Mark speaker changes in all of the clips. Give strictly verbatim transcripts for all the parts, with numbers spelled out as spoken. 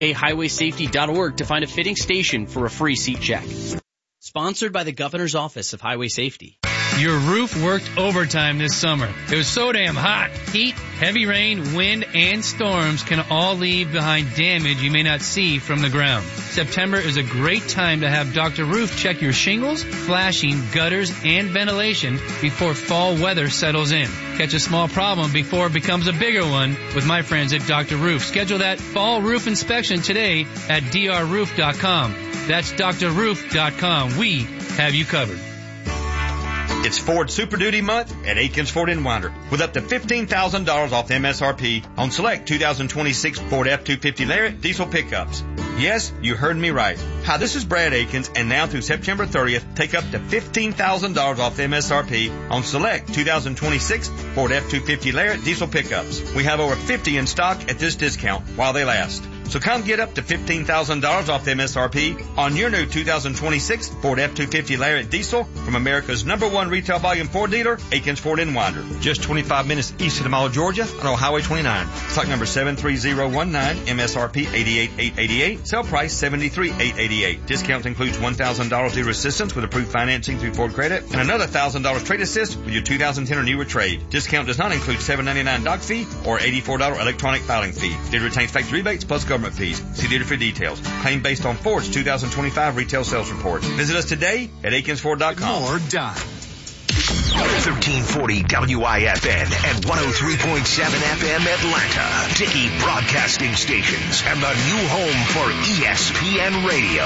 Speaker 1: highway safety dot org to find a fitting station for a free seat check. Sponsored by the Governor's Office of Highway Safety.
Speaker 2: Your roof worked overtime this summer. It was so damn hot. Heat, heavy rain, wind, and storms can all leave behind damage you may not see from the ground. September is a great time to have Doctor Roof check your shingles, flashing, gutters, and ventilation before fall weather settles in. Catch a small problem before it becomes a bigger one with my friends at Doctor Roof. Schedule that fall roof inspection today at d r roof dot com. That's d r roof dot com. We have you covered.
Speaker 3: It's Ford Super Duty month at Aikens Ford in Winder with up to fifteen thousand dollars off M S R P on select two thousand twenty-six Ford F two fifty Lariat diesel pickups. Yes, you heard me right. Hi, this is Brad Aikens, and now through September thirtieth, take up to fifteen thousand dollars off M S R P on select two thousand twenty-six Ford F two fifty Lariat diesel pickups. We have over fifty in stock at this discount while they last. So come get up to fifteen thousand dollars off M S R P on your new two thousand twenty-six Ford F two fifty Lariat diesel from America's number one retail volume Ford dealer, Aikens Ford in Winder. Just twenty-five minutes east of the Mall of Georgia on Highway twenty-nine. Stock number seven three zero one nine, M S R P eighty-eight thousand eight hundred eighty-eight, sale price seventy-three thousand eight hundred eighty-eight. Discount includes one thousand dollars dealer assistance with approved financing through Ford Credit and another one thousand dollars trade assist with your two thousand ten or newer trade. Discount does not include seven ninety-nine doc fee or eighty-four dollars electronic filing fee. Dealer retains factory rebates plus government fees. See dealer for details. Claim based on Ford's two thousand twenty-five retail sales report. Visit us today at Aikens Ford dot com.
Speaker 4: More dime. thirteen forty W I F N and one oh three point seven F M Atlanta. Dickey Broadcasting Stations and the new home for E S P N Radio.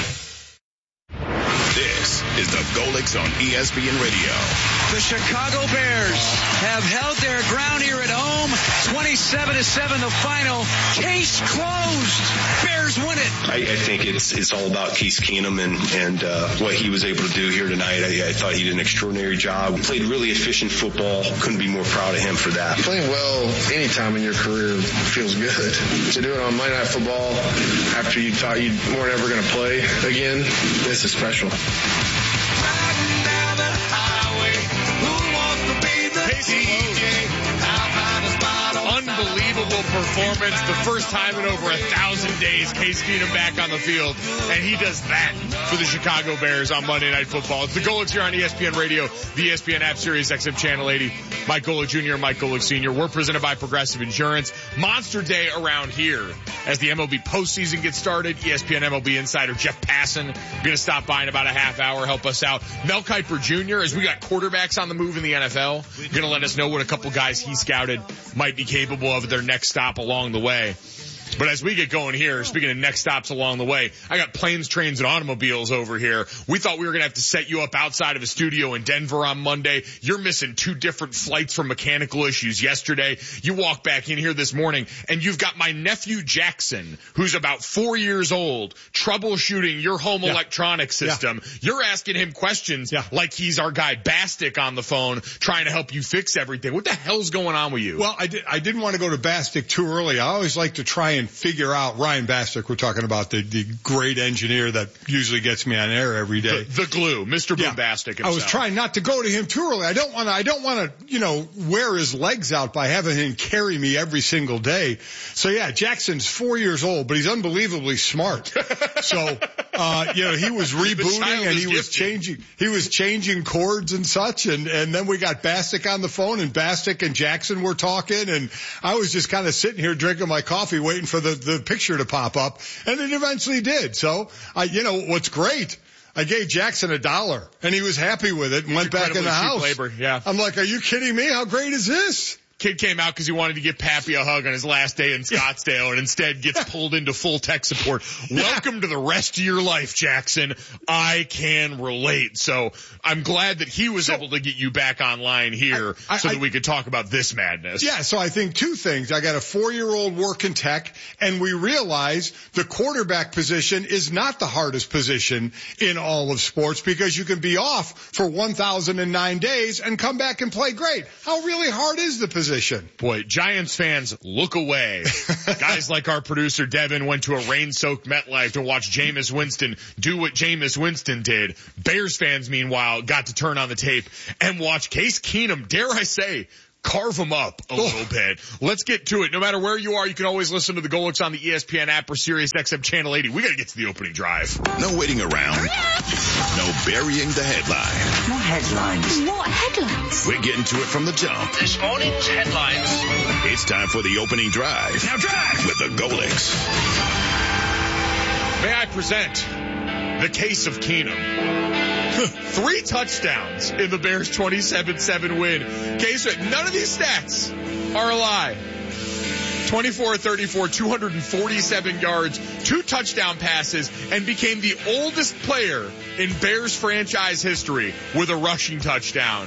Speaker 5: This is the Golix on E S P N Radio.
Speaker 6: The Chicago Bears have held their ground here at home. twenty-seven to seven the final. Case closed. Bears win it.
Speaker 7: I, I think it's it's all about Case Keenum and, and uh, what he was able to do here tonight. I, I thought he did an extraordinary job. Played really efficient football. Couldn't be more proud of him for that.
Speaker 8: Playing well any time in your career feels good. To do it on Monday Night Football after you thought you weren't ever going to play again, this is special.
Speaker 9: Unbelievable performance. The first time in over a thousand days, Case Keenum back on the field, and he does that for the Chicago Bears on Monday Night Football. It's the Golix here on E S P N Radio, the E S P N app, Sirius X M Channel eighty. Mike Golick Junior and Mike Golick Senior We're presented by Progressive Insurance. Monster day around here as the M L B postseason gets started. E S P N M L B insider Jeff Passan going to stop by in about a half hour, help us out. Mel Kiper Junior, as we got quarterbacks on the move in the N F L, going to let us know what a couple guys he scouted might be capable of at their next stop along the way. But as we get going here, speaking of next stops along the way, I got planes, trains, and automobiles over here. We thought we were going to have to set you up outside of a studio in Denver on Monday. You're missing two different flights from mechanical issues yesterday. You walk back in here this morning, and you've got my nephew Jackson, who's about four years old, troubleshooting your home yeah. electronic system. Yeah. You're asking him questions yeah. like he's our guy Bastic on the phone, trying to help you fix everything. What the hell's going on with you?
Speaker 10: Well, I, did, I didn't want to go to Bastic too early. I always like to try and figure out Ryan Bastic. We're talking about the, the great engineer that usually gets me on air every day.
Speaker 9: The, the glue, Mister Yeah. Bombastic himself.
Speaker 10: I was trying not to go to him too early. I don't want to, I don't want to, you know, wear his legs out by having him carry me every single day. So yeah, Jackson's four years old, but he's unbelievably smart. So, uh, you know, he was rebooting and he was changing, he was changing chords and such. And, and then we got Bastic on the phone, and Bastic and Jackson were talking, and I was just kind of sitting here drinking my coffee waiting for the, the picture to pop up, and it eventually did. So I, you know, what's great, I gave Jackson a dollar and he was happy with it and went back in the house.
Speaker 9: Labor, yeah.
Speaker 10: I'm like, are you kidding me? How great is this?
Speaker 9: Kid came out because he wanted to give Pappy a hug on his last day in Scottsdale, and instead gets pulled into full tech support. Welcome to the rest of your life, Jackson. I can relate. So I'm glad that he was so, able to get you back online here I, I, so that I, we could talk about this madness.
Speaker 10: Yeah, so I think two things. I got a four-year-old working tech, and we realize the quarterback position is not the hardest position in all of sports, because you can be off for one thousand nine days and come back and play great. How really hard is the position?
Speaker 9: Boy, Giants fans, look away. Guys like our producer Devin went to a rain-soaked MetLife to watch Jameis Winston do what Jameis Winston did. Bears fans, meanwhile, got to turn on the tape and watch Case Keenum, dare I say, carve them up a little bit. Let's get to it. No matter where you are, you can always listen to the Golics on the E S P N app or Sirius X M Channel eighty. We got to get to the opening drive.
Speaker 5: No waiting around. No burying the headline.
Speaker 11: What headlines? What headlines?
Speaker 5: We're getting to it from the jump.
Speaker 11: This morning's headlines.
Speaker 5: It's time for the opening drive.
Speaker 11: Now drive!
Speaker 5: With the Golics.
Speaker 9: May I present the case of Keenum. Three touchdowns in the Bears' twenty-seven seven win. Case, none of these stats are a lie. twenty-four thirty-four, two hundred forty-seven yards, two touchdown passes, and became the oldest player in Bears franchise history with a rushing touchdown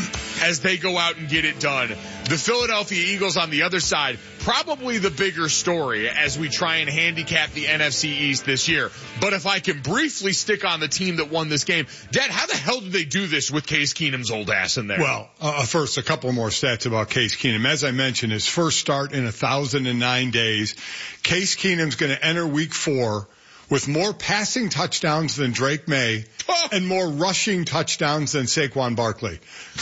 Speaker 9: as they go out and get it done. The Philadelphia Eagles on the other side, probably the bigger story as we try and handicap the N F C East this year. But if I can briefly stick on the team that won this game, Dad, how the hell did they do this with Case Keenum's old ass in there?
Speaker 10: Well, uh, first, a couple more stats about Case Keenum. As I mentioned, his first start in one thousand nine days. Case Keenum's going to enter week four with more passing touchdowns than Drake May oh. and more rushing touchdowns than Saquon Barkley.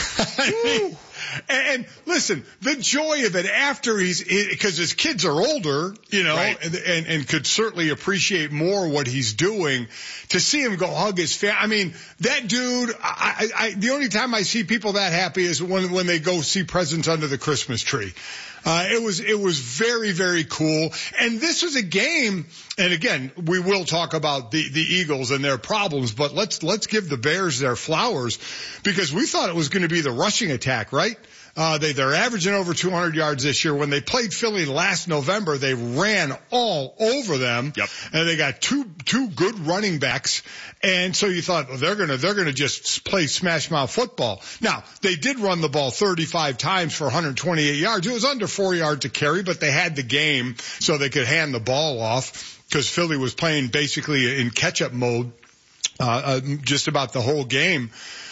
Speaker 10: I mean, and, and listen, the joy of it after he's, because his kids are older, you know, right. and, and, and could certainly appreciate more what he's doing, to see him go hug his family. I mean, that dude, I, I, I, the only time I see people that happy is when, when they go see presents under the Christmas tree. Uh, it was, it was very, very cool. And this was a game, and again, we will talk about the, the Eagles and their problems, but let's, let's give the Bears their flowers, because we thought it was going to be the rushing attack, right? Uh, they, they're averaging over two hundred yards this year. When they played Philly last November, they ran all over them.
Speaker 9: Yep.
Speaker 10: And they got two, two good running backs. And so you thought, well, they're gonna, they're gonna just play smash mouth football. Now, they did run the ball thirty-five times for one hundred twenty-eight yards. It was under four yards to carry, but they had the game so they could hand the ball off, because Philly was playing basically in catch-up mode, uh, uh, just about the whole game.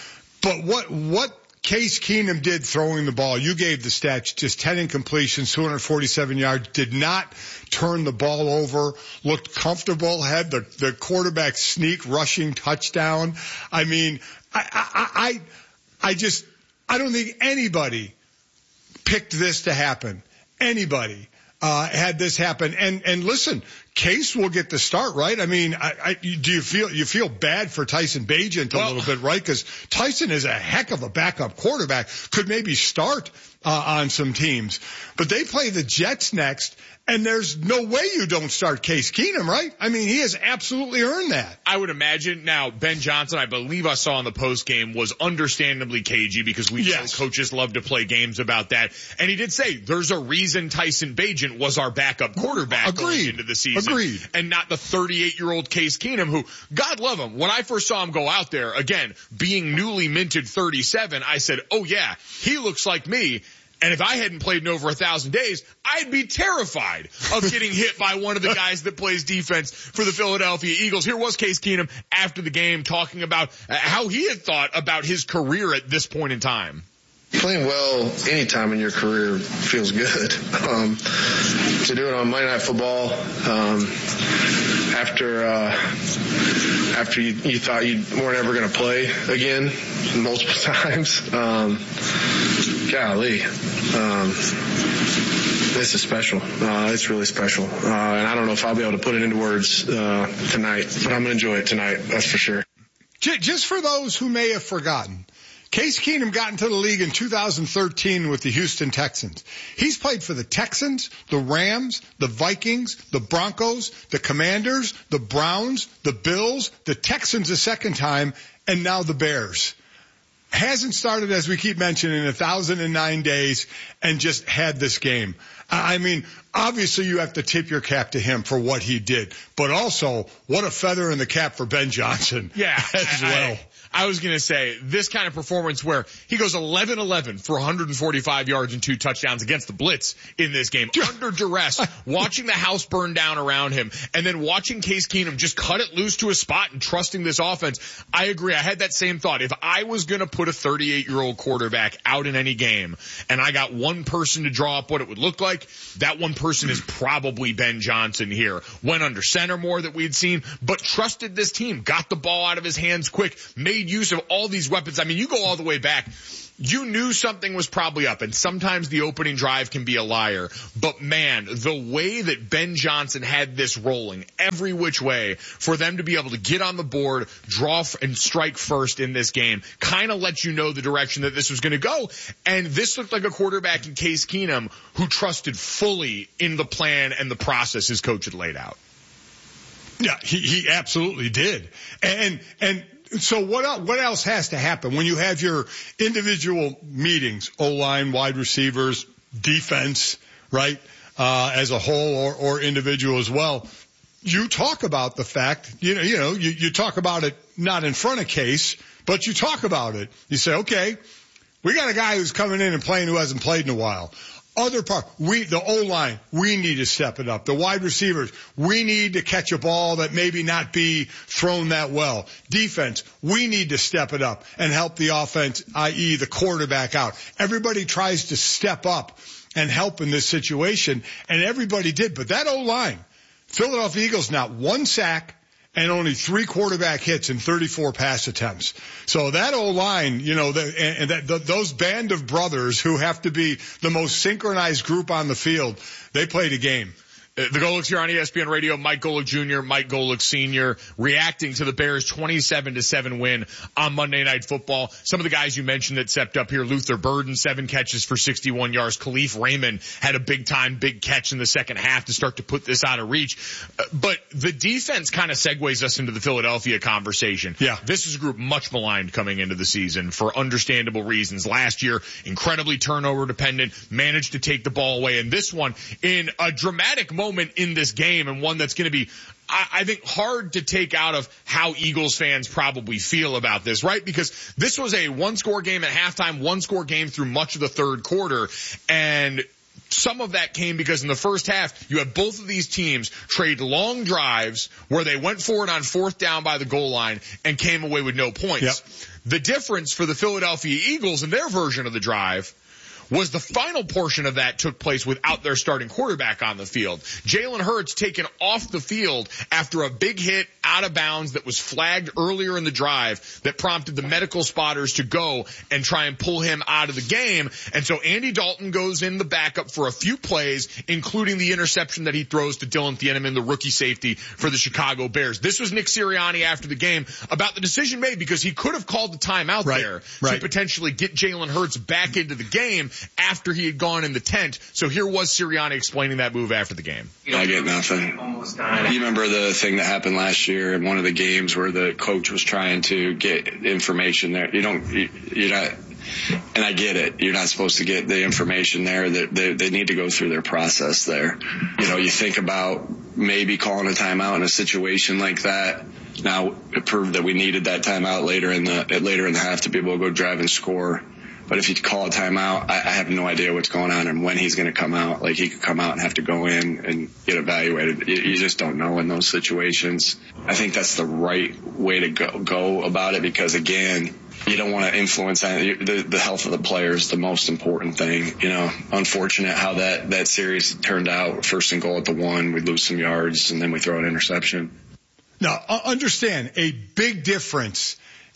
Speaker 10: But what, what, Case Keenum did throwing the ball, you gave the stats, just ten incompletions, two hundred forty-seven yards, did not turn the ball over, looked comfortable, had the, the quarterback sneak rushing touchdown. I mean, I, I, I, I just, I don't think anybody picked this to happen. Anybody, uh, had this happen. And, and listen, Case will get the start, right? I mean, I, I, do you feel, you feel bad for Tyson Bagent a well, little bit, right? Because Tyson is a heck of a backup quarterback, could maybe start, uh, on some teams. But they play the Jets next, and there's no way you don't start Case Keenum, right? I mean, he has absolutely earned that.
Speaker 9: I would imagine. Now, Ben Johnson, I believe I saw in the post game, was understandably cagey, because we yes. know coaches love to play games about that. And he did say there's a reason Tyson Bagent was our backup quarterback
Speaker 10: Agreed.
Speaker 9: going into the season.
Speaker 10: Agreed.
Speaker 9: And not the thirty-eight-year-old Case Keenum, who, God love him, when I first saw him go out there, again, being newly minted thirty-seven, I said, oh yeah, he looks like me. And if I hadn't played in over a thousand days, I'd be terrified of getting hit by one of the guys that plays defense for the Philadelphia Eagles. Here was Case Keenum after the game talking about how he had thought about his career at this point in time.
Speaker 8: Playing well any time in your career feels good. Um, to do it on Monday Night Football, um, after uh, after you, you thought you weren't ever going to play again multiple times, um, golly, um, this is special. Uh, it's really special, uh, and I don't know if I'll be able to put it into words uh, tonight, but I'm going to enjoy it tonight. That's for sure.
Speaker 10: Just for those who may have forgotten, Case Keenum got into the league in two thousand thirteen with the Houston Texans. He's played for the Texans, the Rams, the Vikings, the Broncos, the Commanders, the Browns, the Bills, the Texans a second time, and now the Bears. Hasn't started, as we keep mentioning, in one thousand nine days, and just had this game. I mean, obviously you have to tip your cap to him for what he did, but also what a feather in the cap for Ben Johnson
Speaker 9: yeah,
Speaker 10: as well.
Speaker 9: I, I was going to say, this kind of performance where he goes eleven eleven for one hundred forty-five yards and two touchdowns against the Blitz in this game, under duress, watching the house burn down around him, and then watching Case Keenum just cut it loose to a spot and trusting this offense. I agree. I had that same thought. If I was going to put a thirty-eight-year-old quarterback out in any game, and I got one person to draw up what it would look like, that one person is probably Ben Johnson here. Went under center more that we'd seen, but trusted this team, got the ball out of his hands quick, made use of all these weapons. I mean, you go all the way back. you knew something was probably up, and sometimes the opening drive can be a liar. But man, the way that Ben Johnson had this rolling every which way for them to be able to get on the board, draw and strike first in this game kind of lets you know the direction that this was going to go. And this looked like a quarterback in Case Keenum who trusted fully in the plan and the process his coach had laid out.
Speaker 10: Yeah, he, he absolutely did. And, and, So what else, what else has to happen when you have your individual meetings, O-line, wide receivers, defense, right, uh, as a whole or, or individual as well? You talk about the fact, you know, you know, you, you talk about it not in front of Case, but you talk about it. You say, okay, we got a guy who's coming in and playing who hasn't played in a while. Other part, we, the O-line, we need to step it up. The wide receivers, we need to catch a ball that maybe not be thrown that well. Defense, we need to step it up and help the offense, that is the quarterback out. Everybody tries to step up and help in this situation, and everybody did. But that O-line, Philadelphia Eagles, not one sack, and only three quarterback hits and thirty-four pass attempts. So that O-line, you know, the, and that, the, those band of brothers who have to be the most synchronized group on the field, they played a game.
Speaker 9: The Golics here on E S P N Radio, Mike Golic Junior, Mike Golic Senior, reacting to the Bears' twenty-seven to seven win on Monday Night Football. Some of the guys you mentioned that stepped up here, Luther Burden, seven catches for sixty-one yards. Khalif Raymond had a big-time, big catch in the second half to start to put this out of reach. But the defense kind of segues us into the Philadelphia conversation.
Speaker 10: Yeah.
Speaker 9: This is a group much maligned coming into the season for understandable reasons. Last year, incredibly turnover dependent, managed to take the ball away. And this one, in a dramatic moment, in this game, and one that's going to be, I, I think, hard to take out of how Eagles fans probably feel about this, right? Because this was a one-score game at halftime, one-score game through much of the third quarter, and some of that came because in the first half, you had both of these teams trade long drives where they went forward on fourth down by the goal line and came away with no points.
Speaker 10: Yep.
Speaker 9: The difference for the Philadelphia Eagles and their version of the drive was the final portion of that took place without their starting quarterback on the field. Jalen Hurts taken off the field after a big hit out of bounds that was flagged earlier in the drive that prompted the medical spotters to go and try and pull him out of the game. And so Andy Dalton goes in the backup for a few plays, including the interception that he throws to Dylan Thieneman, the rookie safety for the Chicago Bears. This was Nick Sirianni after the game about the decision made, because he could have called the timeout
Speaker 10: right,
Speaker 9: there
Speaker 10: right.
Speaker 9: to potentially get Jalen Hurts back into the game after he had gone in the tent. So here was Sirianni explaining that move after the game.
Speaker 12: I get nothing. You remember the thing that happened last year in one of the games where the coach was trying to get information there? You don't, you, you're not, and I get it. You're not supposed to get the information there. That they, they need to go through their process there. You know, you think about maybe calling a timeout in a situation like that. Now it proved that we needed that timeout later in the, later in the half to be able to go drive and score. But if you call a timeout, I, I have no idea what's going on and when he's going to come out. Like, he could come out and have to go in and get evaluated. You, you just don't know in those situations. I think that's the right way to go, go about it, because, again, you don't want to influence that. The, the health of the player is the most important thing. You know, unfortunate how that, that series turned out. First and goal at the one, we lose some yards, and then we throw an interception.
Speaker 10: Now, understand a big difference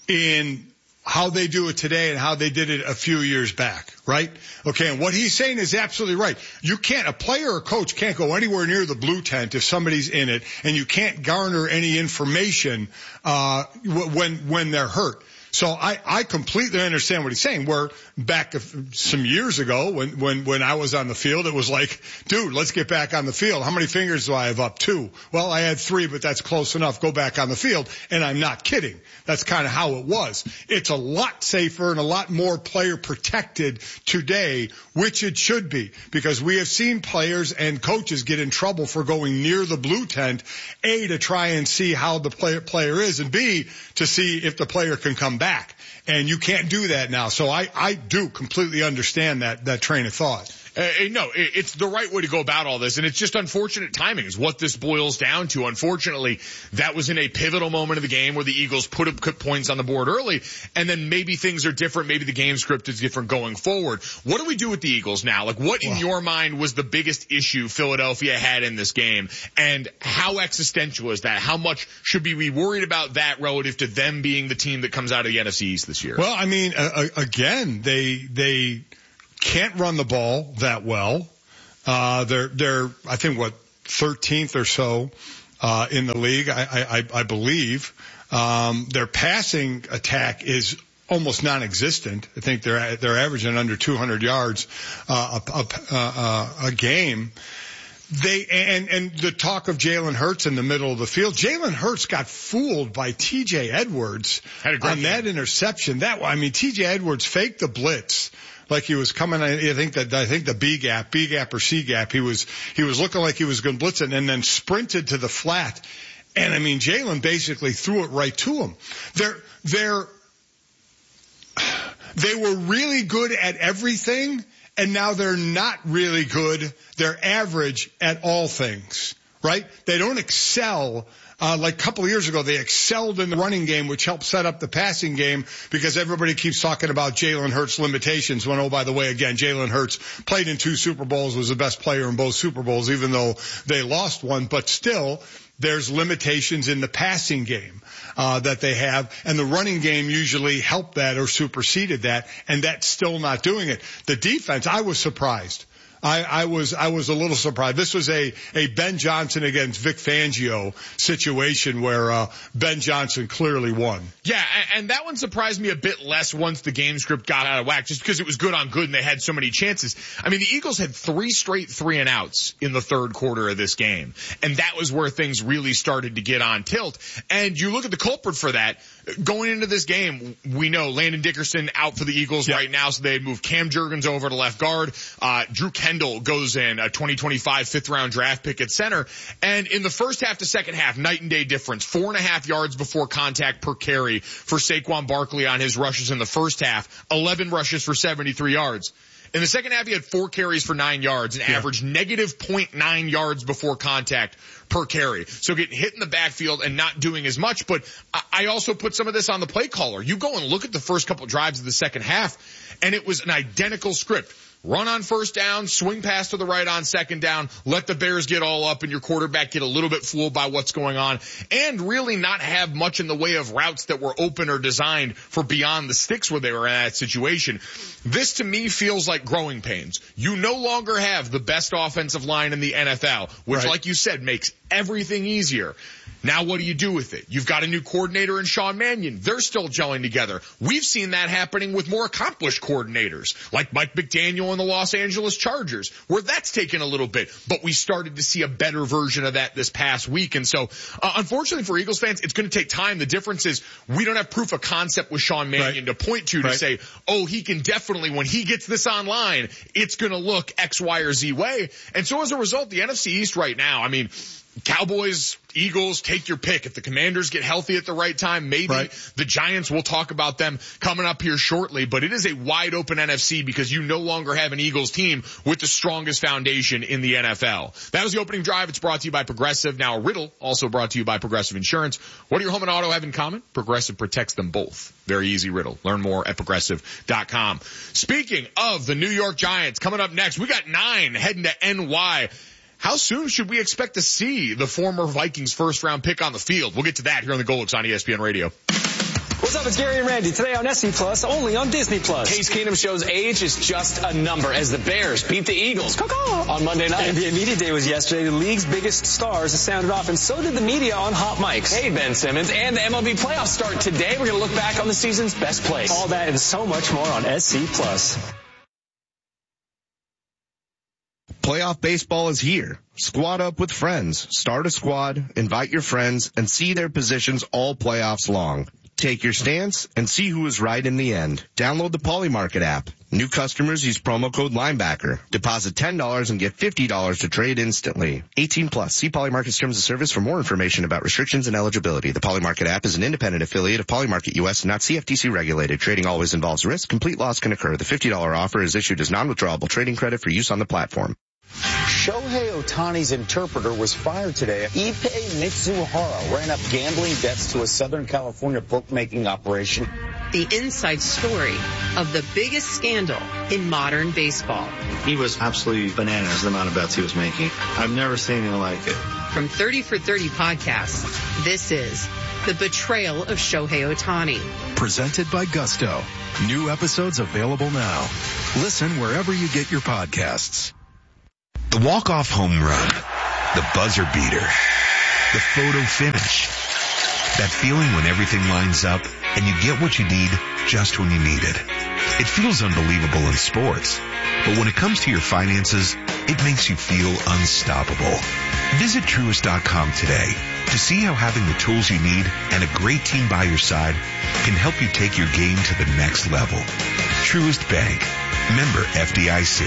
Speaker 10: in how they do it today and how they did it a few years back, right? Okay, and what he's saying is absolutely right. You can't, a player or coach can't go anywhere near the blue tent if somebody's in it, and you can't garner any information uh when when they're hurt. So I, I completely understand what he's saying. Where back some years ago when, when, when I was on the field, it was like, dude, let's get back on the field. How many fingers do I have up? Two. Well, I had three, but that's close enough. Go back on the field. And I'm not kidding. That's kind of how it was. It's a lot safer and a lot more player protected today, which it should be, because we have seen players and coaches get in trouble for going near the blue tent, A, to try and see how the player, player is, and B, to see if the player can come back. And you can't do that now. So I, I do completely understand that, that train of thought.
Speaker 9: Uh, no, it, it's the right way to go about all this, and it's just unfortunate timing is what this boils down to. Unfortunately, that was in a pivotal moment of the game where the Eagles put up good points on the board early, and then maybe things are different. Maybe the game script is different going forward. What do we do with the Eagles now? Like, what in wow. your mind was the biggest issue Philadelphia had in this game, and how existential is that? How much should we be worried about that relative to them being the team that comes out of the N F C East this year?
Speaker 10: Well, I mean, uh, again, they they can't run the ball that well. Uh, they're they're I think what thirteenth or so uh, in the league, I I, I believe. Um, their passing attack is almost non-existent. I think they're they're averaging under two hundred yards uh, a, a, a, a game. They and and the talk of Jalen Hurts in the middle of the field. Jalen Hurts got fooled by T J Edwards on game. that interception. That I mean, T J Edwards faked the blitz like he was coming. I think that I think the B gap, B gap or C gap. He was he was looking like he was going to blitz it, and then sprinted to the flat. And I mean, Jalen basically threw it right to him. They're they're they were really good at everything. And now they're not really good. They're average at all things, right? They don't excel. Uh, like a couple of years ago, they excelled in the running game, which helped set up the passing game because everybody keeps talking about Jalen Hurts' limitations when, oh, by the way, again, Jalen Hurts played in two Super Bowls, was the best player in both Super Bowls, even though they lost one. But still, there's limitations in the passing game. Uh, that they have, and the running game usually helped that or superseded that, and that's still not doing it. The defense, I was surprised. I, I was, I was a little surprised. This was a, a Ben Johnson against Vic Fangio situation where, uh, Ben Johnson clearly won.
Speaker 9: Yeah, and that one surprised me a bit less once the game script got out of whack, just because it was good on good and they had so many chances. I mean, the Eagles had three straight three and outs in the third quarter of this game, and that was where things really started to get on tilt. And you look at the culprit for that. Going into this game, we know Landon Dickerson out for the Eagles yep. right now, so they had moved Cam Jurgens over to left guard. Uh, Drew Kendall goes in, a twenty twenty-five fifth round draft pick at center. And in the first half to second half, night and day difference. Four and a half yards before contact per carry for Saquon Barkley on his rushes in the first half. eleven rushes for seventy-three yards. In the second half, he had four carries for nine yards and yeah. averaged negative zero point nine yards before contact per carry. So getting hit in the backfield and not doing as much. But I also put some of this on the play caller. You go and look at the first couple drives of the second half, and it was an identical script. Run on first down, swing pass to the right on second down, let the Bears get all up and your quarterback get a little bit fooled by what's going on, and really not have much in the way of routes that were open or designed for beyond the sticks where they were in that situation. This to me feels like growing pains. You no longer have the best offensive line in the N F L, which right. like you said makes everything easier. Now what do you do with it? You've got a new coordinator in Sean Mannion. They're still gelling together. We've seen that happening with more accomplished coordinators, like Mike McDaniel and the Los Angeles Chargers, where that's taken a little bit. But we started to see a better version of that this past week. And so, uh, unfortunately for Eagles fans, it's going to take time. The difference is we don't have proof of concept with Sean Mannion right. to point to right. to say, oh, he can definitely, when he gets this online, it's going to look X, Y, or Z way. And so as a result, the N F C East right now, I mean, Cowboys, Eagles, take your pick. If the Commanders get healthy at the right time, maybe right. the Giants, we'll talk about them coming up here shortly. But it is a wide open N F C because you no longer have an Eagles team with the strongest foundation in the N F L. That was the opening drive. It's brought to you by Progressive. Now a riddle, also brought to you by Progressive Insurance. What do your home and auto have in common? Progressive protects them both. Very easy riddle. Learn more at progressive dot com. Speaking of the New York Giants, coming up next, we got nine heading to N Y. How soon should we expect to see the former Vikings first-round pick on the field? We'll get to that here on the Golix on E S P N Radio.
Speaker 13: What's up, it's Gary and Randy. Today on S C Plus, only on Disney Plus.
Speaker 14: Case Keenum shows age is just a number as the Bears beat the Eagles Caw-caw, on Monday night.
Speaker 13: N B A Media Day was yesterday. The league's biggest stars sounded off, and so did the media on Hot Mics.
Speaker 14: Hey, Ben Simmons, and the M L B playoffs start today. We're going to look back on the season's best plays.
Speaker 13: All that and so much more on S C Plus.
Speaker 15: Playoff baseball is here. Squad up with friends. Start a squad, invite your friends, and see their positions all playoffs long. Take your stance and see who is right in the end. Download the Polymarket app. New customers use promo code Linebacker. Deposit ten dollars and get fifty dollars to trade instantly. eighteen plus. See Polymarket's terms of service for more information about restrictions and eligibility. The Polymarket app is an independent affiliate of Polymarket U S and not C F T C regulated. Trading always involves risk. Complete loss can occur. The fifty dollars offer is issued as non-withdrawable trading credit for use on the platform.
Speaker 16: Shohei Ohtani's interpreter was fired today. Ippei Mitsuhara ran up gambling debts to a Southern California bookmaking operation.
Speaker 17: The inside story of the biggest scandal in modern baseball.
Speaker 18: He was absolutely bananas, the amount of bets he was making. I've never seen anything like it.
Speaker 17: From thirty for thirty podcasts, this is The Betrayal of Shohei Ohtani.
Speaker 19: Presented by Gusto. New episodes available now. Listen wherever you get your podcasts.
Speaker 20: The walk-off home run, the buzzer beater, the photo finish. That feeling when everything lines up and you get what you need just when you need it. It feels unbelievable in sports, but when it comes to your finances, it makes you feel unstoppable. Visit Truist dot com today to see how having the tools you need and a great team by your side can help you take your game to the next level. Truist Bank. Member F D I C.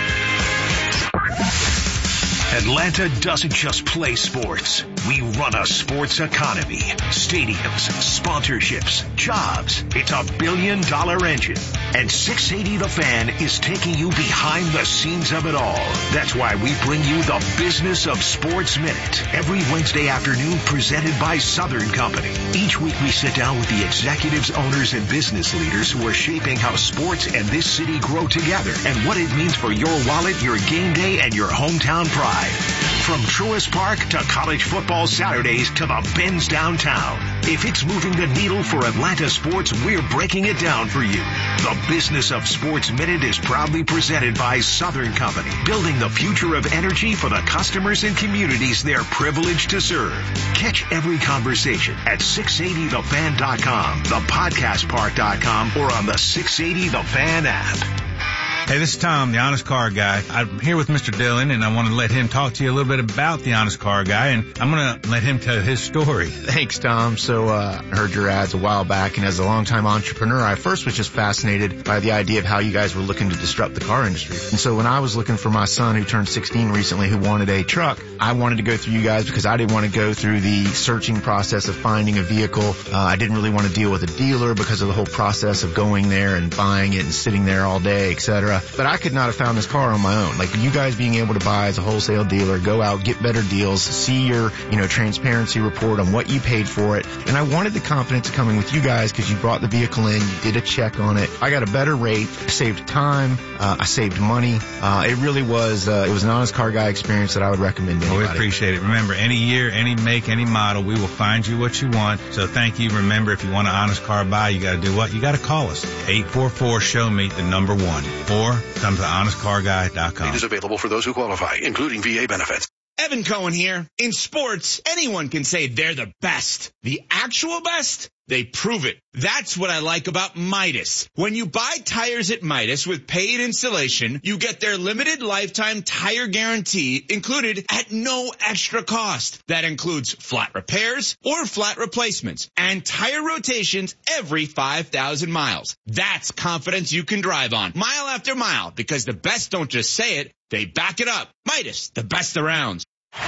Speaker 4: Atlanta doesn't just play sports. We run a sports economy. Stadiums, sponsorships, jobs. It's a billion dollar engine. And six eighty The Fan is taking you behind the scenes of it all. That's why we bring you the Business of Sports Minute every Wednesday afternoon, presented by Southern Company. Each week we sit down with the executives, owners, and business leaders who are shaping how sports and this city grow together and what it means for your wallet, your game day, and your hometown pride. From Truist Park to college football Saturdays to the Benz downtown. If it's moving the needle for Atlanta sports, we're breaking it down for you. The Business of Sports Minute is proudly presented by Southern Company, building the future of energy for the customers and communities they're privileged to serve. Catch every conversation at six eighty the fan dot com, the podcast park dot com, or on the six eighty The Fan app.
Speaker 21: Hey, this is Tom, the Honest Car Guy. I'm here with Mister Dillon, and I want to let him talk to you a little bit about the Honest Car Guy, and I'm going to let him tell his story.
Speaker 22: Thanks, Tom. So uh, I heard your ads a while back, and as a longtime entrepreneur, I first was just fascinated by the idea of how you guys were looking to disrupt the car industry. And so when I was looking for my son, who turned sixteen recently, who wanted a truck, I wanted to go through you guys because I didn't want to go through the searching process of finding a vehicle. Uh, I didn't really want to deal with a dealer because of the whole process of going there and buying it and sitting there all day, et cetera. But I could not have found this car on my own. Like you guys being able to buy as a wholesale dealer, go out, get better deals, see your, you know, transparency report on what you paid for it. And I wanted the confidence of coming with you guys because you brought the vehicle in, you did a check on it. I got a better rate, saved time, uh, I saved money. Uh, it really was, uh, it was an Honest Car Guy experience that I would recommend to anybody.
Speaker 21: Well, we appreciate it. Remember, any year, any make, any model, we will find you what you want. So thank you. Remember, if you want an Honest Car Buy, you got to do what? You got to call us. eight four four, show me the number one. Or come to honest car guy dot com.
Speaker 19: It is available for those who qualify, including V A benefits.
Speaker 23: Evan Cohen here. In sports, anyone can say they're the best. The actual best? They prove it. That's what I like about Midas. When you buy tires at Midas with paid installation, you get their limited lifetime tire guarantee included at no extra cost. That includes flat repairs or flat replacements and tire rotations every five thousand miles. That's confidence you can drive on mile after mile because the best don't just say it, they back it up. Midas, the best around.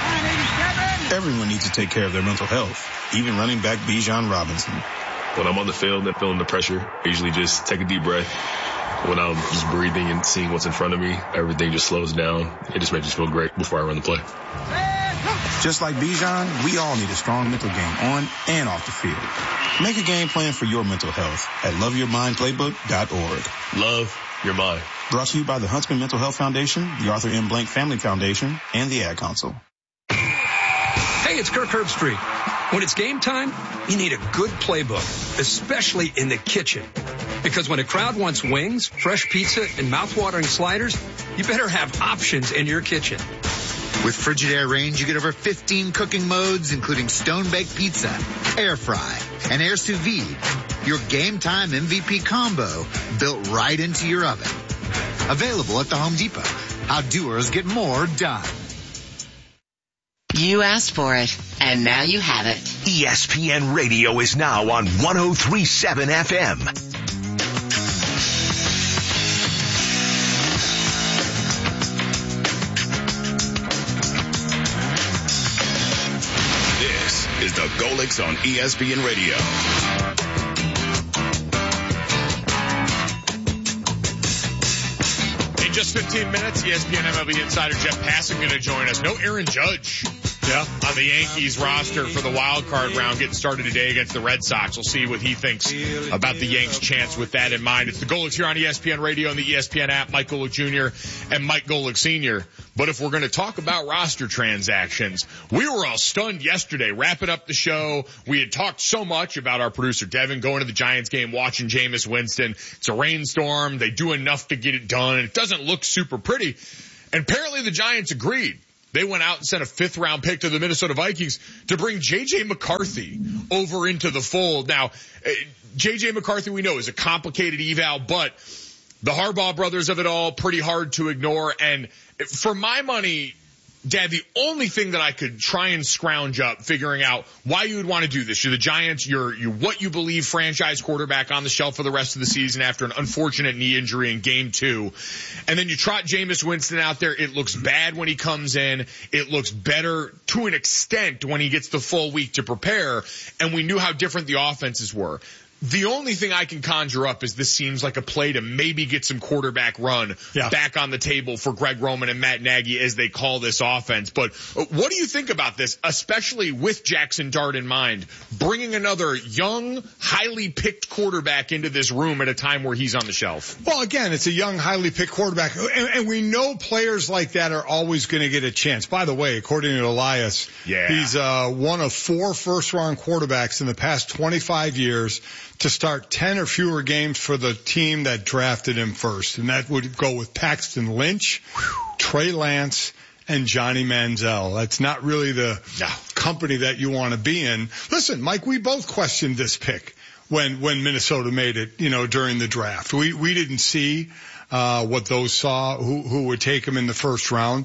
Speaker 24: Everyone needs to take care of their mental health, even running back Bijan Robinson.
Speaker 25: When I'm on the field and feeling the pressure, I usually just take a deep breath. When I'm just breathing and seeing what's in front of me, everything just slows down. It just makes me feel great before I run the play.
Speaker 24: Just like Bijan, we all need a strong mental game on and off the field. Make a game plan for your mental health at love your mind playbook dot org.
Speaker 25: Love your mind.
Speaker 24: Brought to you by the Huntsman Mental Health Foundation, the Arthur M. Blank Family Foundation, and the Ad Council.
Speaker 26: Hey, it's Kirk Herbstreit. When it's game time, you need a good playbook, especially in the kitchen. Because when a crowd wants wings, fresh pizza, and mouth-watering sliders, you better have options in your kitchen.
Speaker 27: With Frigidaire Range, you get over fifteen cooking modes, including stone-baked pizza, air fry, and air sous vide. Your game time M V P combo built right into your oven. Available at the Home Depot. How doers get more done.
Speaker 28: You asked for it, and now you have it.
Speaker 4: E S P N Radio is now on one oh three point seven F M.
Speaker 1: is the Golics on E S P N Radio.
Speaker 9: In just fifteen minutes, E S P N M L B insider Jeff Passan going to join us. No Aaron Judge. Yeah, on the Yankees roster for the wild card round getting started today against the Red Sox. We'll see what he thinks about the Yanks' chance with that in mind. It's the Golics here on E S P N Radio and the E S P N app. Mike Golic Junior and Mike Golic Senior But if we're going to talk about roster transactions, we were all stunned yesterday. Wrapping up the show, we had talked so much about our producer Devin going to the Giants game, watching Jameis Winston. It's a rainstorm. They do enough to get it done. It doesn't look super pretty. And apparently the Giants agreed. They went out and sent a fifth round pick to the Minnesota Vikings to bring J J McCarthy over into the fold. Now, J J McCarthy we know is a complicated eval, but the Harbaugh brothers of it all, pretty hard to ignore. And for my money, Dad, the only thing that I could try and scrounge up figuring out why you would want to do this. You're the Giants. You're, you're what you believe franchise quarterback on the shelf for the rest of the season after an unfortunate knee injury in game two. And then you trot Jameis Winston out there. It looks bad when he comes in. It looks better to an extent when he gets the full week to prepare. And we knew how different the offenses were. The only thing I can conjure up is this seems like a play to maybe get some quarterback run yeah. back on the table for Greg Roman and Matt Nagy as they call this offense. But what do you think about this, especially with Jackson Dart in mind, bringing another young, highly picked quarterback into this room at a time where he's on the shelf?
Speaker 10: Well, again, it's a young, highly picked quarterback. And, and we know players like that are always going to get a chance. By the way, according to Elias, yeah. he's uh, one of four first-round quarterbacks in the past twenty-five years to start ten or fewer games for the team that drafted him first. And that would go with Paxton Lynch, Trey Lance, and Johnny Manziel. That's not really the no. company that you want to be in. Listen, Mike, we both questioned this pick when, when Minnesota made it, you know, during the draft. We, we didn't see, uh, what those saw, who, who would take him in the first round.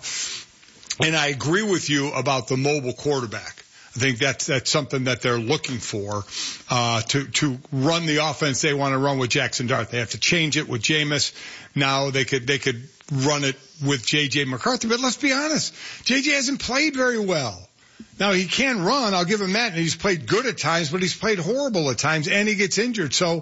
Speaker 10: And I agree with you about the mobile quarterback. I think that's, that's something that they're looking for, uh, to, to run the offense they want to run with Jackson Dart. They have to change it with Jameis. Now they could, they could run it with J J McCarthy. But let's be honest, J J hasn't played very well. Now he can run. I'll give him that. And he's played good at times, but he's played horrible at times and he gets injured. So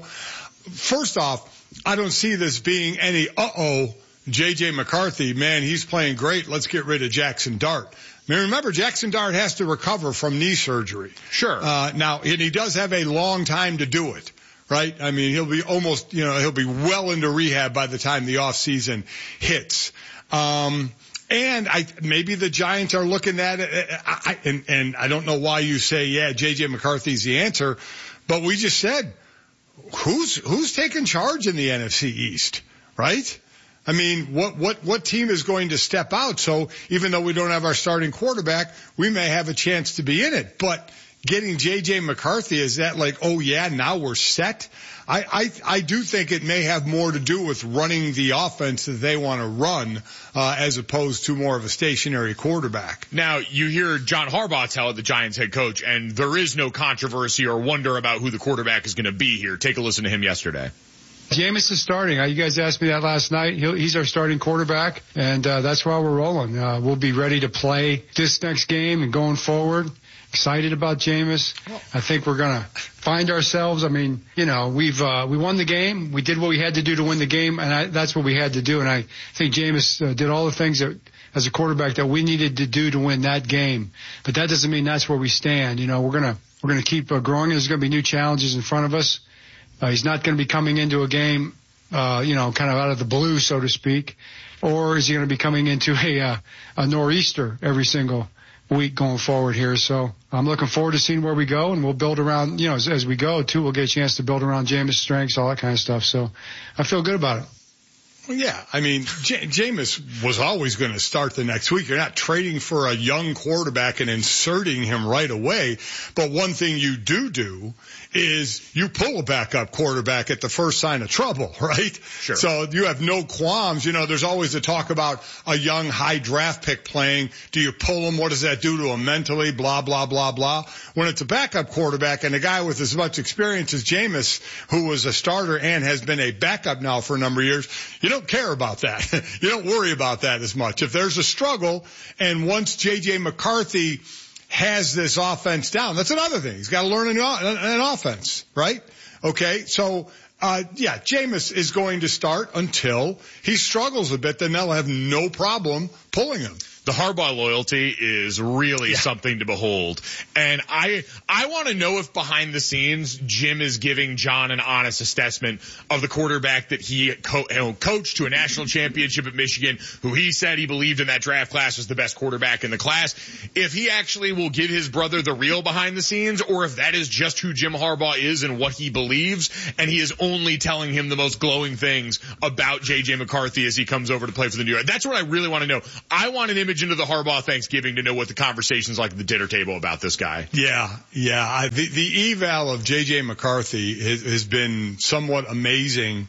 Speaker 10: first off, I don't see this being any, uh-oh, J J McCarthy, man, he's playing great. Let's get rid of Jackson Dart. I mean, remember, Jackson Dart has to recover from knee surgery.
Speaker 9: Sure.
Speaker 10: Uh, now, and he does have a long time to do it, right? I mean, he'll be almost, you know, he'll be well into rehab by the time the off season hits. Um, and I, maybe the Giants are looking at it, I, and, and I don't know why you say, yeah, J J McCarthy's the answer, but we just said, who's, who's taking charge in the N F C East, right? I mean, what, what, what team is going to step out? So even though we don't have our starting quarterback, we may have a chance to be in it. But getting J J McCarthy, is that like, oh yeah, now we're set? I, I, I do think it may have more to do with running the offense that they want to run, uh, as opposed to more of a stationary quarterback.
Speaker 9: Now, you hear John Harbaugh tell it, the Giants head coach, and there is no controversy or wonder about who the quarterback is going to be here. Take a listen to him yesterday.
Speaker 2: Jameis is starting. You guys asked me that last night. He'll, he's our starting quarterback, and uh, that's why we're rolling. Uh, we'll be ready to play this next game and going forward. Excited about Jameis. I think we're going to find ourselves. I mean, you know, we've uh, we won the game. We did what we had to do to win the game, and I, that's what we had to do. And I think Jameis uh, did all the things that, as a quarterback, that we needed to do to win that game. But that doesn't mean that's where we stand. You know, we're gonna we're gonna keep uh, growing. There's going to be new challenges in front of us. Uh, he's not going to be coming into a game, uh, you know, kind of out of the blue, so to speak. Or is he going to be coming into a, uh, a nor'easter every single week going forward here? So I'm looking forward to seeing where we go, and we'll build around, you know, as, as we go, too. We'll get a chance to build around Jameis' strengths, all that kind of stuff. So I feel good about it.
Speaker 10: Well, yeah, I mean, J- Jameis was always going to start the next week. You're not trading for a young quarterback and inserting him right away. But one thing you do do is you pull a backup quarterback at the first sign of trouble, right?
Speaker 9: Sure.
Speaker 10: So you have no qualms. You know, there's always the talk about a young high draft pick playing. Do you pull him? What does that do to him mentally? Blah, blah, blah, blah. When it's a backup quarterback and a guy with as much experience as Jameis, who was a starter and has been a backup now for a number of years, you don't care about that. You don't worry about that as much. If there's a struggle, and once J J McCarthy has this offense down. That's another thing. He's got to learn an, an offense, right? Okay, so, uh, yeah, Jameis is going to start until he struggles a bit, then they'll have no problem pulling him.
Speaker 9: The Harbaugh loyalty is really yeah. something to behold. And I, I want to know if behind the scenes, Jim is giving John an honest assessment of the quarterback that he co- you know, coached to a national championship at Michigan, who he said he believed in that draft class was the best quarterback in the class. If he actually will give his brother the real behind the scenes, or if that is just who Jim Harbaugh is and what he believes, and he is only telling him the most glowing things about J J McCarthy as he comes over to play for the New York. That's what I really want to know. I want an image into the Harbaugh Thanksgiving to know what the conversation's like at the dinner table about this guy.
Speaker 10: Yeah, yeah. I, the, the eval of J J McCarthy has, has been somewhat amazing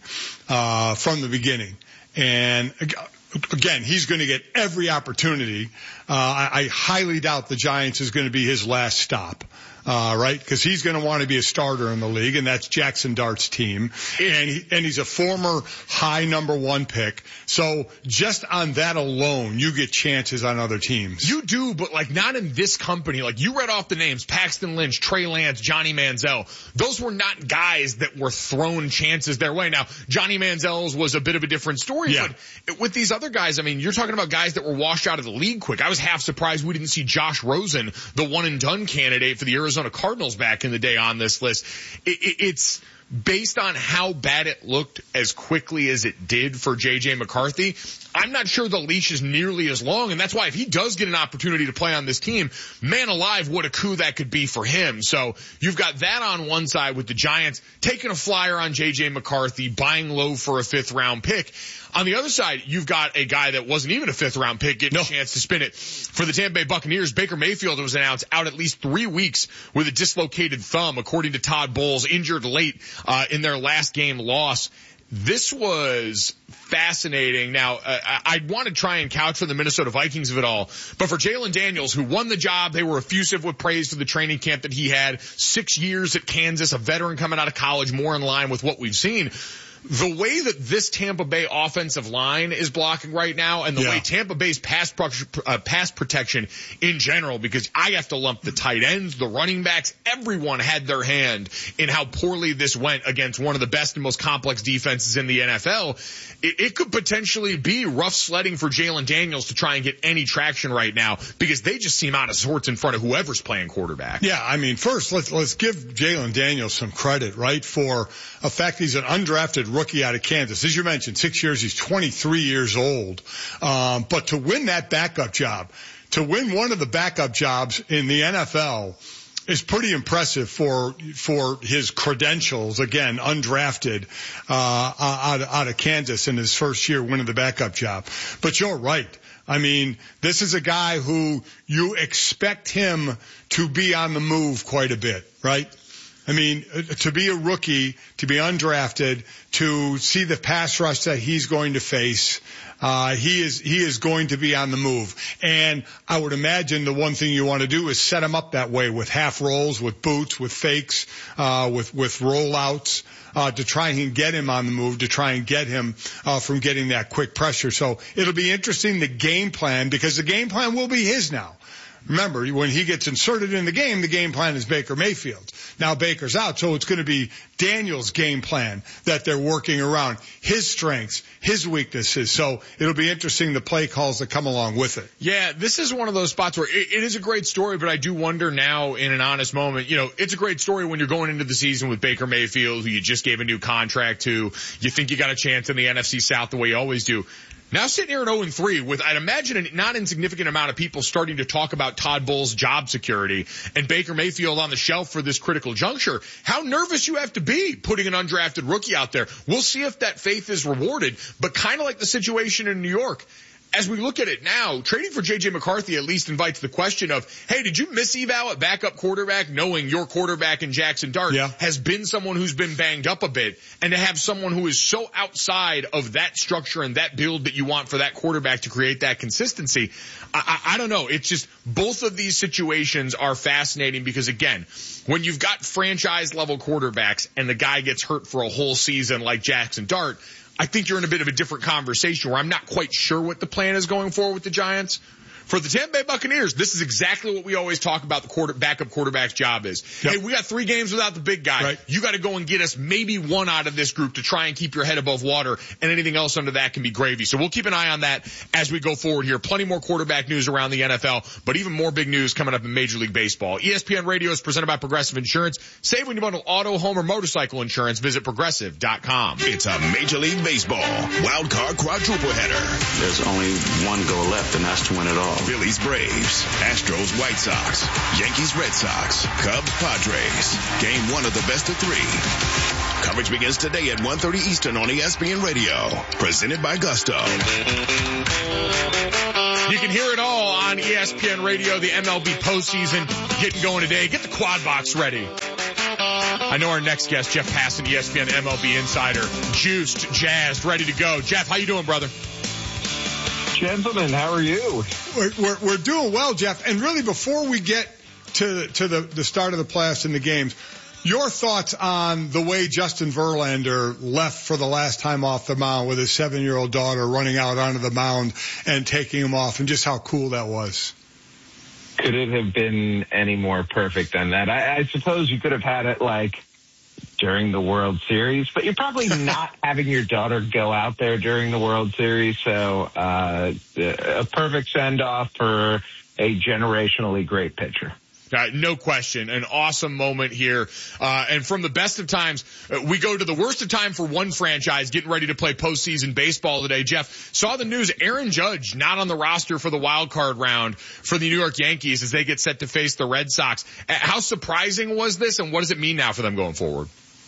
Speaker 10: uh from the beginning. And again, he's going to get every opportunity. Uh I, I highly doubt the Giants is going to be his last stop. Uh, right? Because he's going to want to be a starter in the league, and that's Jackson Dart's team. And he, and he's a former high number one pick. So just on that alone, you get chances on other teams.
Speaker 9: You do, but like not in this company. Like you read off the names: Paxton Lynch, Trey Lance, Johnny Manziel. Those were not guys that were thrown chances their way. Now, Johnny Manziel's was a bit of a different story.
Speaker 10: Yeah.
Speaker 9: But with these other guys, I mean, you're talking about guys that were washed out of the league quick. I was half surprised we didn't see Josh Rosen, the one and done candidate for the Arizona Arizona Cardinals back in the day on this list. It, it, it's based on how bad it looked as quickly as it did for J J McCarthy. I'm not sure the leash is nearly as long, and that's why if he does get an opportunity to play on this team, man alive, what a coup that could be for him. So you've got that on one side with the Giants taking a flyer on J J McCarthy, buying low for a fifth round pick. On the other side, you've got a guy that wasn't even a fifth round pick getting no. a chance to spin it for the Tampa Bay Buccaneers. Baker Mayfield was announced out at least three weeks with a dislocated thumb, according to Todd Bowles, injured late uh, in their last game loss. This was fascinating. Now, uh, I want to try and couch for the Minnesota Vikings of it all, but for Jalen Daniels, who won the job, they were effusive with praise for the training camp that he had. Six years at Kansas, a veteran coming out of college, more in line with what we've seen. The way that this Tampa Bay offensive line is blocking right now, and the yeah. way Tampa Bay's pass, pro- uh, pass protection in general, because I have to lump the tight ends, the running backs, everyone had their hand in how poorly this went against one of the best and most complex defenses in the N F L. It, it could potentially be rough sledding for Jalen Daniels to try and get any traction right now, because they just seem out of sorts in front of whoever's playing quarterback.
Speaker 10: Yeah, I mean, first, let's, let's give Jalen Daniels some credit, right, for a fact he's an undrafted rookie out of Kansas. As you mentioned, six years, he's twenty-three years old. Um, but to win that backup job, to win one of the backup jobs in the N F L is pretty impressive for, for his credentials. Again, undrafted, uh, out, out of Kansas in his first year winning the backup job. But you're right. I mean, this is a guy who you expect him to be on the move quite a bit, right? I mean, to be a rookie, to be undrafted, to see the pass rush that he's going to face, uh, he is, he is going to be on the move. And I would imagine the one thing you want to do is set him up that way with half rolls, with boots, with fakes, uh, with, with rollouts, uh, to try and get him on the move, to try and get him, uh, from getting that quick pressure. So it'll be interesting, the game plan, because the game plan will be his now. Remember, when he gets inserted in the game, the game plan is Baker Mayfield. Now Baker's out, so it's going to be Daniel's game plan that they're working around, his strengths, his weaknesses. So it'll be interesting, the play calls that come along with it.
Speaker 9: Yeah, this is one of those spots where it, it is a great story, but I do wonder now, in an honest moment, you know, it's a great story when you're going into the season with Baker Mayfield, who you just gave a new contract to. You think you got a chance in the N F C South the way you always do. Now sitting here at oh and three with, I'd imagine, a not insignificant amount of people starting to talk about Todd Bowles' job security and Baker Mayfield on the shelf for this critical juncture. How nervous you have to be putting an undrafted rookie out there. We'll see if that faith is rewarded, but kind of like the situation in New York. As we look at it now, trading for J J McCarthy at least invites the question of, hey, did you miss eval at backup quarterback, knowing your quarterback in Jackson Dart
Speaker 10: yeah.
Speaker 9: has been someone who's been banged up a bit, and to have someone who is so outside of that structure and that build that you want for that quarterback to create that consistency? I, I, I don't know. It's just both of these situations are fascinating because, again, when you've got franchise level quarterbacks and the guy gets hurt for a whole season like Jackson Dart, I think you're in a bit of a different conversation where I'm not quite sure what the plan is going forward with the Giants. for the Tampa Bay Buccaneers, this is exactly what we always talk about the quarter, backup quarterback's job is. Yep. Hey, we got three games without the big guy. Right. You got to go and get us maybe one out of this group to try and keep your head above water, and anything else under that can be gravy. So we'll keep an eye on that as we go forward here. Plenty more quarterback news around the N F L, but even more big news coming up in Major League Baseball. E S P N Radio is presented by Progressive Insurance. Save when you bundle auto, home, or motorcycle insurance. Visit progressive dot com.
Speaker 1: It's a Major League Baseball wild card quadruple header.
Speaker 18: There's only one goal left, and that's to win it all.
Speaker 1: Phillies, Braves, Astros, White Sox, Yankees, Red Sox, Cubs, Padres. Game one of the best of three. Coverage begins today at one thirty Eastern on E S P N Radio. Presented by Gusto.
Speaker 9: You can hear it all on E S P N Radio. The M L B postseason getting going today. Get the quad box ready. I know our next guest, Jeff Passan, E S P N M L B insider, juiced, jazzed, ready to go. Jeff, how you doing, brother?
Speaker 3: Gentlemen, how are you?
Speaker 10: We're, we're, we're doing well, Jeff. And really, before we get to, to the, the start of the playoffs and the games, your thoughts on the way Justin Verlander left for the last time off the mound with his seven-year-old daughter running out onto the mound and taking him off, and just how cool that was.
Speaker 3: Could it have been any more perfect than that? I, I suppose you could have had it like during the World Series, but you're probably not having your daughter go out there during the World Series. So uh, a perfect send-off for a generationally great pitcher.
Speaker 9: Uh, no question. An awesome moment here. Uh, and from the best of times, uh, we go to the worst of time for one franchise getting ready to play postseason baseball today. Jeff, saw the news, Aaron Judge not on the roster for the wild card round for the New York Yankees as they get set to face the Red Sox. Uh, how surprising was this, and what does it mean now for them going forward?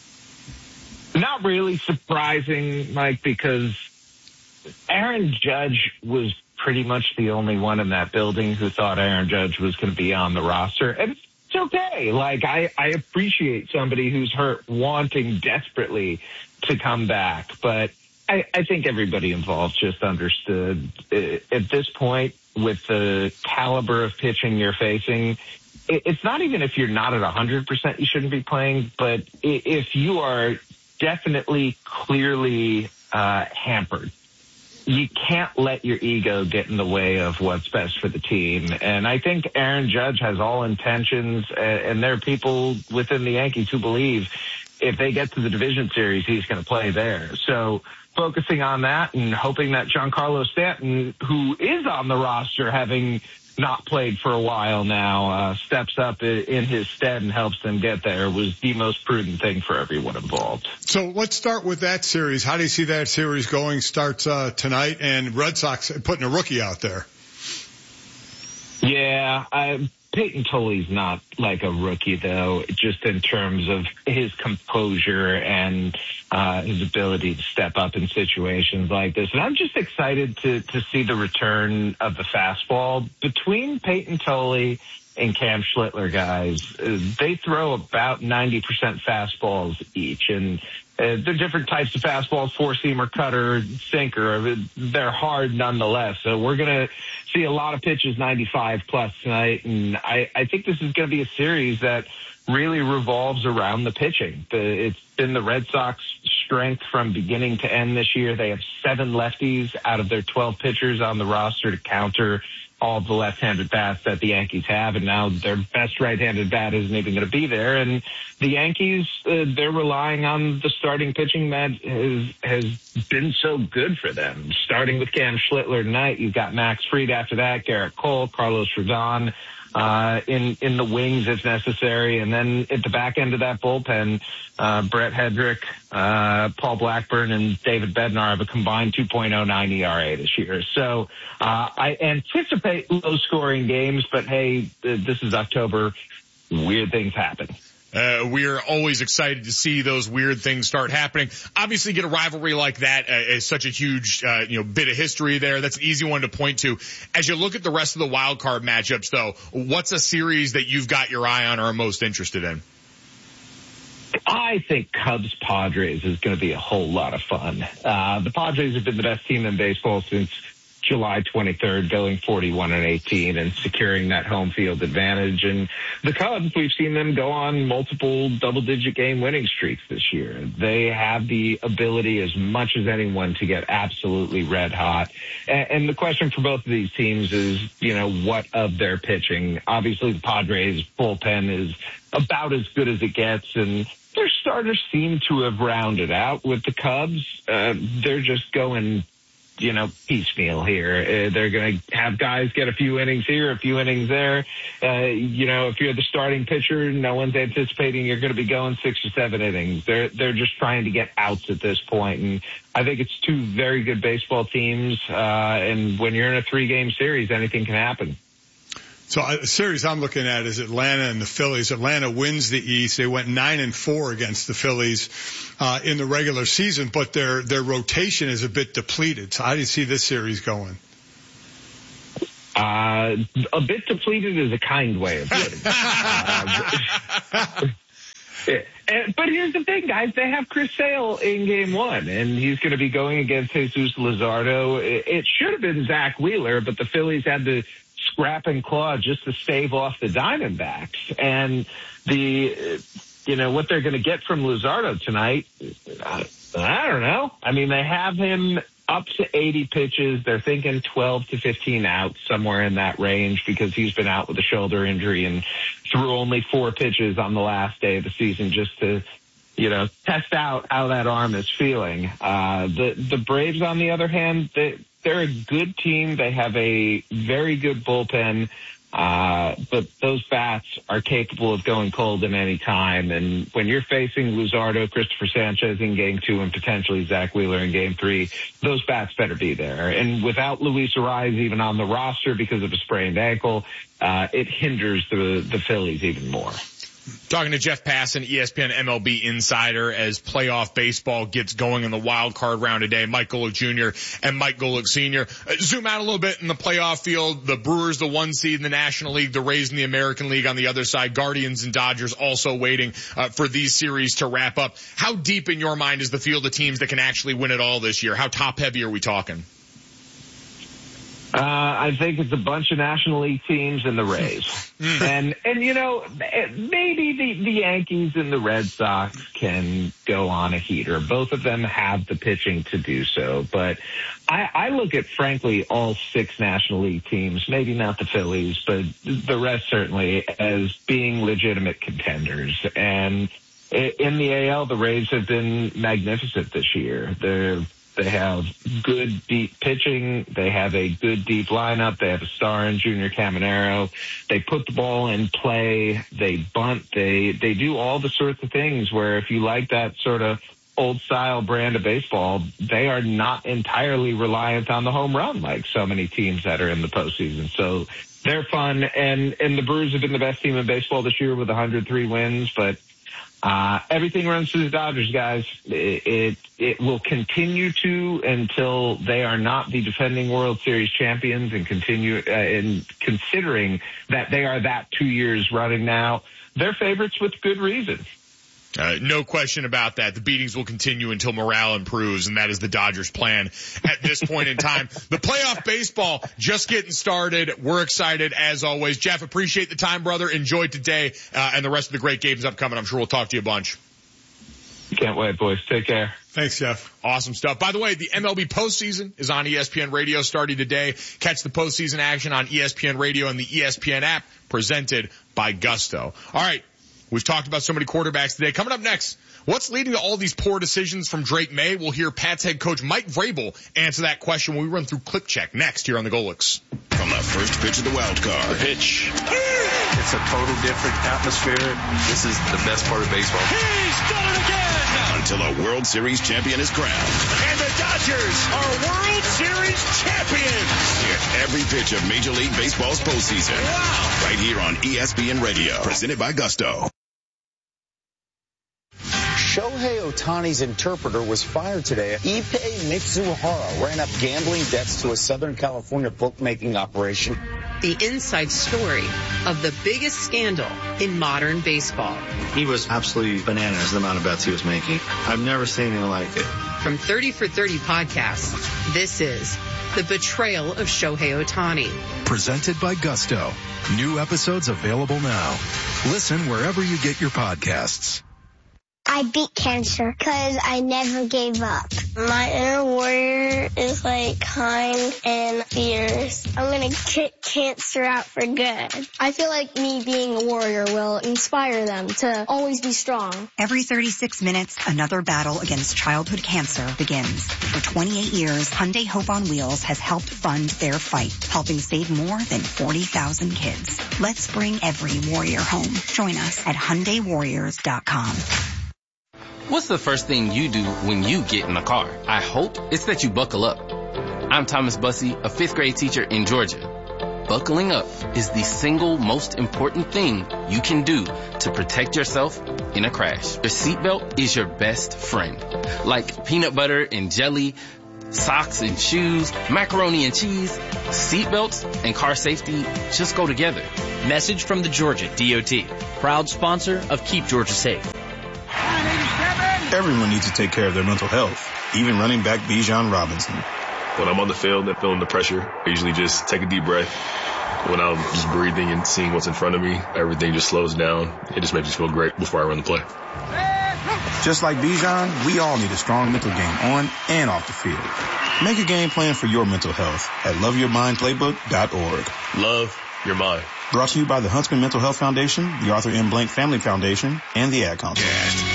Speaker 3: Not really surprising, Mike, because Aaron Judge was pretty much the only one in that building who thought Aaron Judge was going to be on the roster. And it's okay. Like, I, I appreciate somebody who's hurt wanting desperately to come back. But I, I think everybody involved just understood uh, at this point with the caliber of pitching you're facing, it, it's not even if you're not at one hundred percent you shouldn't be playing, but if you are definitely clearly uh, hampered, you can't let your ego get in the way of what's best for the team. And I think Aaron Judge has all intentions, and there are people within the Yankees who believe if they get to the division series, he's going to play there. So focusing on that and hoping that Giancarlo Stanton, who is on the roster having not played for a while now, uh, steps up in his stead and helps them get there, was the most prudent thing for everyone involved.
Speaker 10: So let's start with that series. How do you see that series going? Starts uh, tonight, and Red Sox putting a rookie out there.
Speaker 3: Yeah, I, Peyton Tully's not like a rookie, though, just in terms of his composure and uh, his ability to step up in situations like this. And I'm just excited to, to see the return of the fastball. Between Peyton Tully and Cam Schlittler, guys, uh, they throw about ninety percent fastballs each. And uh, they're different types of fastballs, four-seamer, cutter, sinker. They're hard nonetheless. So we're going to see a lot of pitches ninety-five plus tonight. And I, I think this is going to be a series that really revolves around the pitching. The, it's been the Red Sox strength from beginning to end this year. They have seven lefties out of their twelve pitchers on the roster to counter all the left-handed bats that the Yankees have, and now their best right-handed bat isn't even going to be there. And the Yankees, uh, they're relying on the starting pitching that has, has been so good for them. Starting with Cam Schlittler tonight, you've got Max Fried after that, Garrett Cole, Carlos Rodon, uh, in, in the wings if necessary. And then at the back end of that bullpen, uh, Brett Hedrick, uh, Paul Blackburn, and David Bednar have a combined two point oh nine E R A this year. So, uh, I anticipate low scoring games, but hey, this is October. Weird things happen.
Speaker 9: Uh, we're always excited to see those weird things start happening. Obviously, get a rivalry like that uh, is such a huge, uh, you know, bit of history there. That's an easy one to point to. As you look at the rest of the wild card matchups, though, what's a series that you've got your eye on or are most interested in?
Speaker 3: I think Cubs-Padres is going to be a whole lot of fun. Uh, the Padres have been the best team in baseball since July twenty-third, going forty-one and eighteen and securing that home field advantage. And the Cubs, we've seen them go on multiple double-digit game winning streaks this year. They have the ability, as much as anyone, to get absolutely red hot. And, and the question for both of these teams is, you know, what of their pitching? Obviously, the Padres' bullpen is about as good as it gets, and their starters seem to have rounded out. With the Cubs, uh, they're just going, you know, piecemeal here. Uh, they're going to have guys get a few innings here, a few innings there. Uh, you know, if you're the starting pitcher, no one's anticipating you're going to be going six or seven innings. They're, they're just trying to get outs at this point. And I think it's two very good baseball teams. Uh, and when you're in a three game series, anything can happen.
Speaker 10: So a series I'm looking at is Atlanta and the Phillies. Atlanta wins the East. They went nine and four against the Phillies uh, in the regular season, but their their rotation is a bit depleted. So how do you see this series going?
Speaker 3: Uh, a bit depleted is a kind way of putting it. uh, But here's the thing, guys. They have Chris Sale in game one, and he's going to be going against Jesus Luzardo. It should have been Zach Wheeler, but the Phillies had to scrap and claw just to stave off the Diamondbacks. And the, you know, what they're going to get from Luzardo tonight, I, I don't know. I mean, they have him up to eighty pitches. They're thinking twelve to fifteen outs, somewhere in that range, because he's been out with a shoulder injury and threw only four pitches on the last day of the season just to, you know, test out how that arm is feeling. Uh, the, the Braves, on the other hand, they, they're a good team. They have a very good bullpen. Uh, but those bats are capable of going cold at any time. And when you're facing Luzardo, Christopher Sanchez in game two, and potentially Zach Wheeler in game three, those bats better be there. And without Luis Arraez even on the roster because of a sprained ankle, uh, it hinders the, the Phillies even more.
Speaker 9: Talking to Jeff Passan, E S P N M L B insider, as playoff baseball gets going in the wild card round today. Mike Golick Junior and Mike Golick Senior Uh, zoom out a little bit in the playoff field. The Brewers, the one seed in the National League, the Rays in the American League on the other side. Guardians and Dodgers also waiting uh, for these series to wrap up. How deep in your mind is the field of teams that can actually win it all this year? How top heavy are we talking?
Speaker 3: Uh, I think it's a bunch of National League teams and the Rays. and, and, you know, maybe the, the Yankees and the Red Sox can go on a heater. Both of them have the pitching to do so. But I, I look at, frankly, all six National League teams, maybe not the Phillies, but the rest certainly, as being legitimate contenders. And in the A L, the Rays have been magnificent this year. They're They have good deep pitching. They have a good deep lineup. They have a star in Junior Caminero. They put the ball in play. They bunt. They, they do all the sorts of things where if you like that sort of old style brand of baseball, they are not entirely reliant on the home run like so many teams that are in the postseason. So they're fun. And, and the Brewers have been the best team in baseball this year with one hundred three wins, but Uh, everything runs through the Dodgers, guys. It, it, it will continue to until they are not the defending World Series champions, and continue, uh, in considering that they are that two years running now. They're favorites with good reason.
Speaker 9: Uh, no question about that. The beatings will continue until morale improves, and that is the Dodgers' plan at this point in time. The playoff baseball just getting started. We're excited as always. Jeff, appreciate the time, brother. Enjoy today uh, and the rest of the great games upcoming. I'm sure we'll talk to you a bunch.
Speaker 3: Can't wait, boys. Take care.
Speaker 10: Thanks, Jeff.
Speaker 9: Awesome stuff. By the way, the M L B postseason is on E S P N Radio starting today. Catch the postseason action on E S P N Radio and the E S P N app, presented by Gusto. All right. We've talked about so many quarterbacks today. Coming up next, what's leading to all these poor decisions from Drake May? We'll hear Pats head coach Mike Vrabel answer that question when we run through Click Check next here on the Golicks.
Speaker 1: From the first pitch of the wild card.
Speaker 25: The pitch. It's a total different atmosphere. This is the best part of baseball.
Speaker 1: He's done it again! Until a World Series champion is crowned.
Speaker 4: And the Dodgers are World Series champions!
Speaker 1: Hear every pitch of Major League Baseball's postseason. Wow! Right here on E S P N Radio. Presented by Gusto.
Speaker 16: Shohei Ohtani's interpreter was fired today. Ippei Mitsuhara ran up gambling debts to a Southern California bookmaking operation.
Speaker 17: The inside story of the biggest scandal in modern baseball.
Speaker 18: He was absolutely bananas, the amount of bets he was making. I've never seen anything like it.
Speaker 17: From thirty for thirty Podcasts, this is The Betrayal of Shohei Ohtani.
Speaker 19: Presented by Gusto. New episodes available now. Listen wherever you get your podcasts.
Speaker 5: I beat cancer because I never gave up. My inner warrior is like kind and fierce. I'm going to kick cancer out for good. I feel like me being a warrior will inspire them to always be strong.
Speaker 6: Every thirty-six minutes, another battle against childhood cancer begins. For twenty-eight years, Hyundai Hope on Wheels has helped fund their fight, helping save more than forty thousand kids. Let's bring every warrior home. Join us at Hyundai Warriors dot com.
Speaker 7: What's the first thing you do when you get in a car? I hope it's that you buckle up. I'm Thomas Bussey, a fifth grade teacher in Georgia. Buckling up is the single most important thing you can do to protect yourself in a crash. Your seatbelt is your best friend. Like peanut butter and jelly, socks and shoes, macaroni and cheese, seatbelts and car safety just go together.
Speaker 8: Message from the Georgia D O T, proud sponsor of Keep Georgia Safe.
Speaker 24: Everyone needs to take care of their mental health, even running back Bijan Robinson.
Speaker 25: When I'm on the field and feeling the pressure, I usually just take a deep breath. When I'm just breathing and seeing what's in front of me, everything just slows down. It just makes me feel great before I run the play.
Speaker 24: Just like Bijan, we all need a strong mental game on and off the field. Make a game plan for your mental health at love your mind playbook dot org.
Speaker 25: Love your mind.
Speaker 24: Brought to you by the Huntsman Mental Health Foundation, the Arthur M. Blank Family Foundation, and the Ad Council.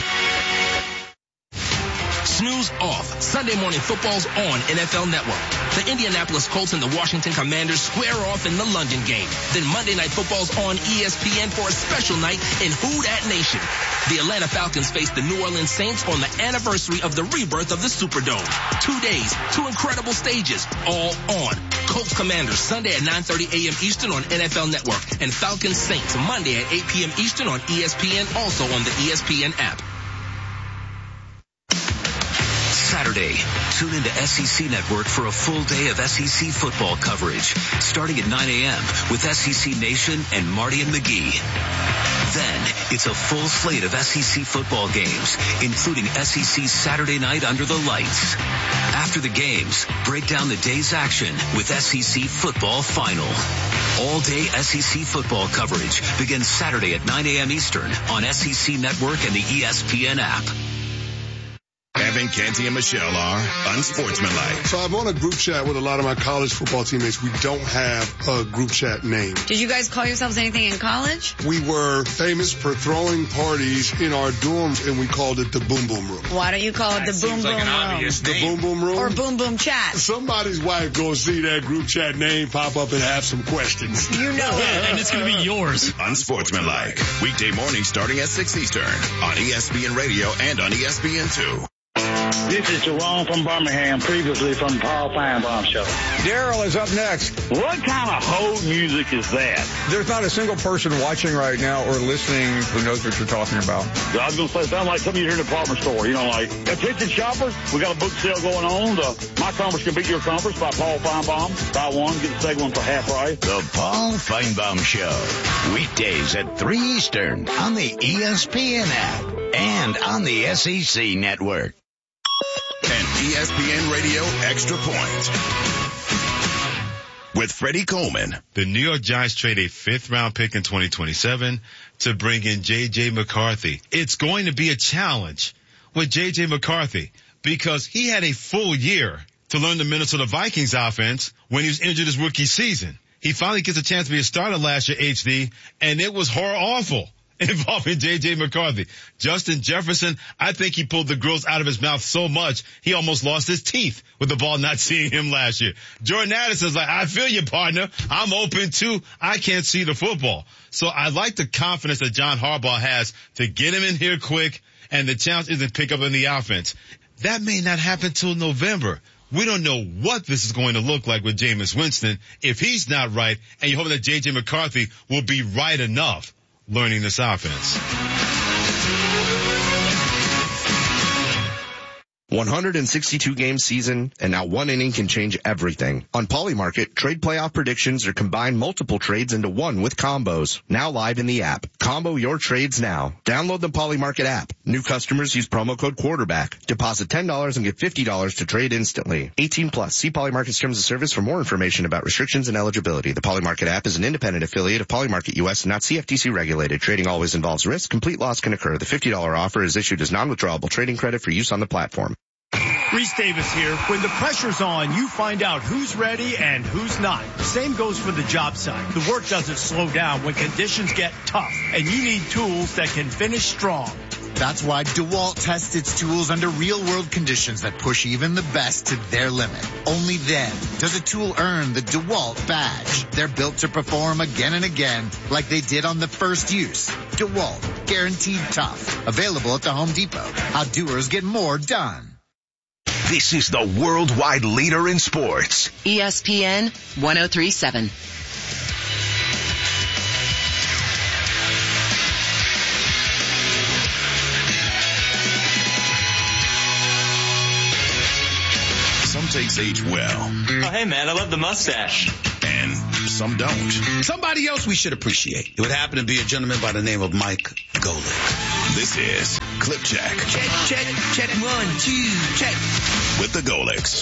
Speaker 11: Snooze off. Sunday Morning Football's on N F L Network. The Indianapolis Colts and the Washington Commanders square off in the London game. Then Monday Night Football's on E S P N for a special night in Who Dat Nation. The Atlanta Falcons face the New Orleans Saints on the anniversary of the rebirth of the Superdome. Two days, two incredible stages, all on. Colts Commanders Sunday at nine thirty a.m. Eastern on N F L Network. And Falcons Saints Monday at eight p.m. Eastern on E S P N, also on the E S P N app.
Speaker 12: Saturday, tune into S E C Network for a full day of S E C football coverage, starting at nine a.m. with S E C Nation and Marty and McGee. Then, it's a full slate of S E C football games, including S E C Saturday Night Under the Lights. After the games, break down the day's action with S E C Football Final. All-day S E C football coverage begins Saturday at nine a.m. Eastern on S E C Network and the E S P N app.
Speaker 1: Evan, Canty, and Michelle are unsportsmanlike.
Speaker 13: So I'm on a group chat with a lot of my college football teammates. We don't have a group chat name.
Speaker 14: Did you guys call yourselves anything in college?
Speaker 13: We were famous for throwing parties in our dorms, and we called it the Boom Boom Room.
Speaker 14: Why don't you call it
Speaker 13: that
Speaker 14: the Boom
Speaker 13: like
Speaker 14: Boom Room?
Speaker 13: The Boom Boom Room?
Speaker 14: Or Boom Boom Chat.
Speaker 13: Somebody's wife gonna see that group chat name pop up and have some questions.
Speaker 14: You know it.
Speaker 13: And it's gonna be yours.
Speaker 1: Unsportsmanlike. Weekday morning starting at six Eastern on E S P N Radio and on E S P N two.
Speaker 29: This is Jerome from Birmingham, previously from the Paul Feinbaum Show.
Speaker 30: Daryl is up next.
Speaker 29: What kind of hold music is that?
Speaker 30: There's not a single person watching right now or listening who knows what you're talking about.
Speaker 29: I was going to say, it sounds like something you hear in a department store. You know, like, attention shoppers, we got a book sale going on. The My Conference Can Beat Your Conference by Paul Feinbaum. Buy one, get the second one for half price.
Speaker 31: The Paul Feinbaum Show. Weekdays at three Eastern on the E S P N app and on the S E C Network.
Speaker 1: And E S P N Radio Extra Point with Freddie Coleman.
Speaker 32: The New York Giants trade a fifth round pick in twenty twenty-seven to bring in J J McCarthy. It's going to be a challenge with J J McCarthy because he had a full year to learn the Minnesota Vikings offense when he was injured his rookie season. He finally gets a chance to be a starter last year, H D, and it was horror awful involving J J McCarthy. Justin Jefferson, I think he pulled the grills out of his mouth so much, he almost lost his teeth with the ball not seeing him last year. Jordan Addison's like, I feel you, partner. I'm open too. I can't see the football. So I like the confidence that John Harbaugh has to get him in here quick, and the challenge is to pick up in the offense. That may not happen till November. We don't know what this is going to look like with Jameis Winston if he's not right, and you hope that J J McCarthy will be right enough learning this offense.
Speaker 4: one
Speaker 2: one hundred sixty-two game season, and now one inning can change everything. On Polymarket, trade playoff predictions are combine multiple trades into one with combos. Now live in the app. Combo your trades now. Download the Polymarket app. New customers use promo code quarterback. Deposit ten dollars and get fifty dollars to trade instantly. eighteen plus. See Polymarket's terms of service for more information about restrictions and eligibility. The Polymarket app is an independent affiliate of Polymarket U S and not C F T C regulated. Trading always involves risk. Complete loss can occur. The fifty dollars offer is issued as non-withdrawable trading credit for use on the platform.
Speaker 3: Reese Davis here. When the pressure's on, you find out who's ready and who's not. Same goes for the job site. The work doesn't slow down when conditions get tough, and you need tools that can finish strong.
Speaker 9: That's why DeWalt tests its tools under real-world conditions that push even the best to their limit. Only then does a tool earn the DeWalt badge. They're built to perform again and again like they did on the first use. DeWalt, guaranteed tough. Available at the Home Depot. How doers get more done.
Speaker 4: This is the worldwide leader in sports.
Speaker 10: E S P N one oh three point seven.
Speaker 1: Some takes age well.
Speaker 15: Oh, hey, man, I love the mustache.
Speaker 1: And some don't.
Speaker 20: Somebody else we should appreciate. It would happen to be a gentleman by the name of Mike Golic.
Speaker 1: This is Clip Check.
Speaker 20: Check, check, check, one, two, check.
Speaker 1: With the Golics.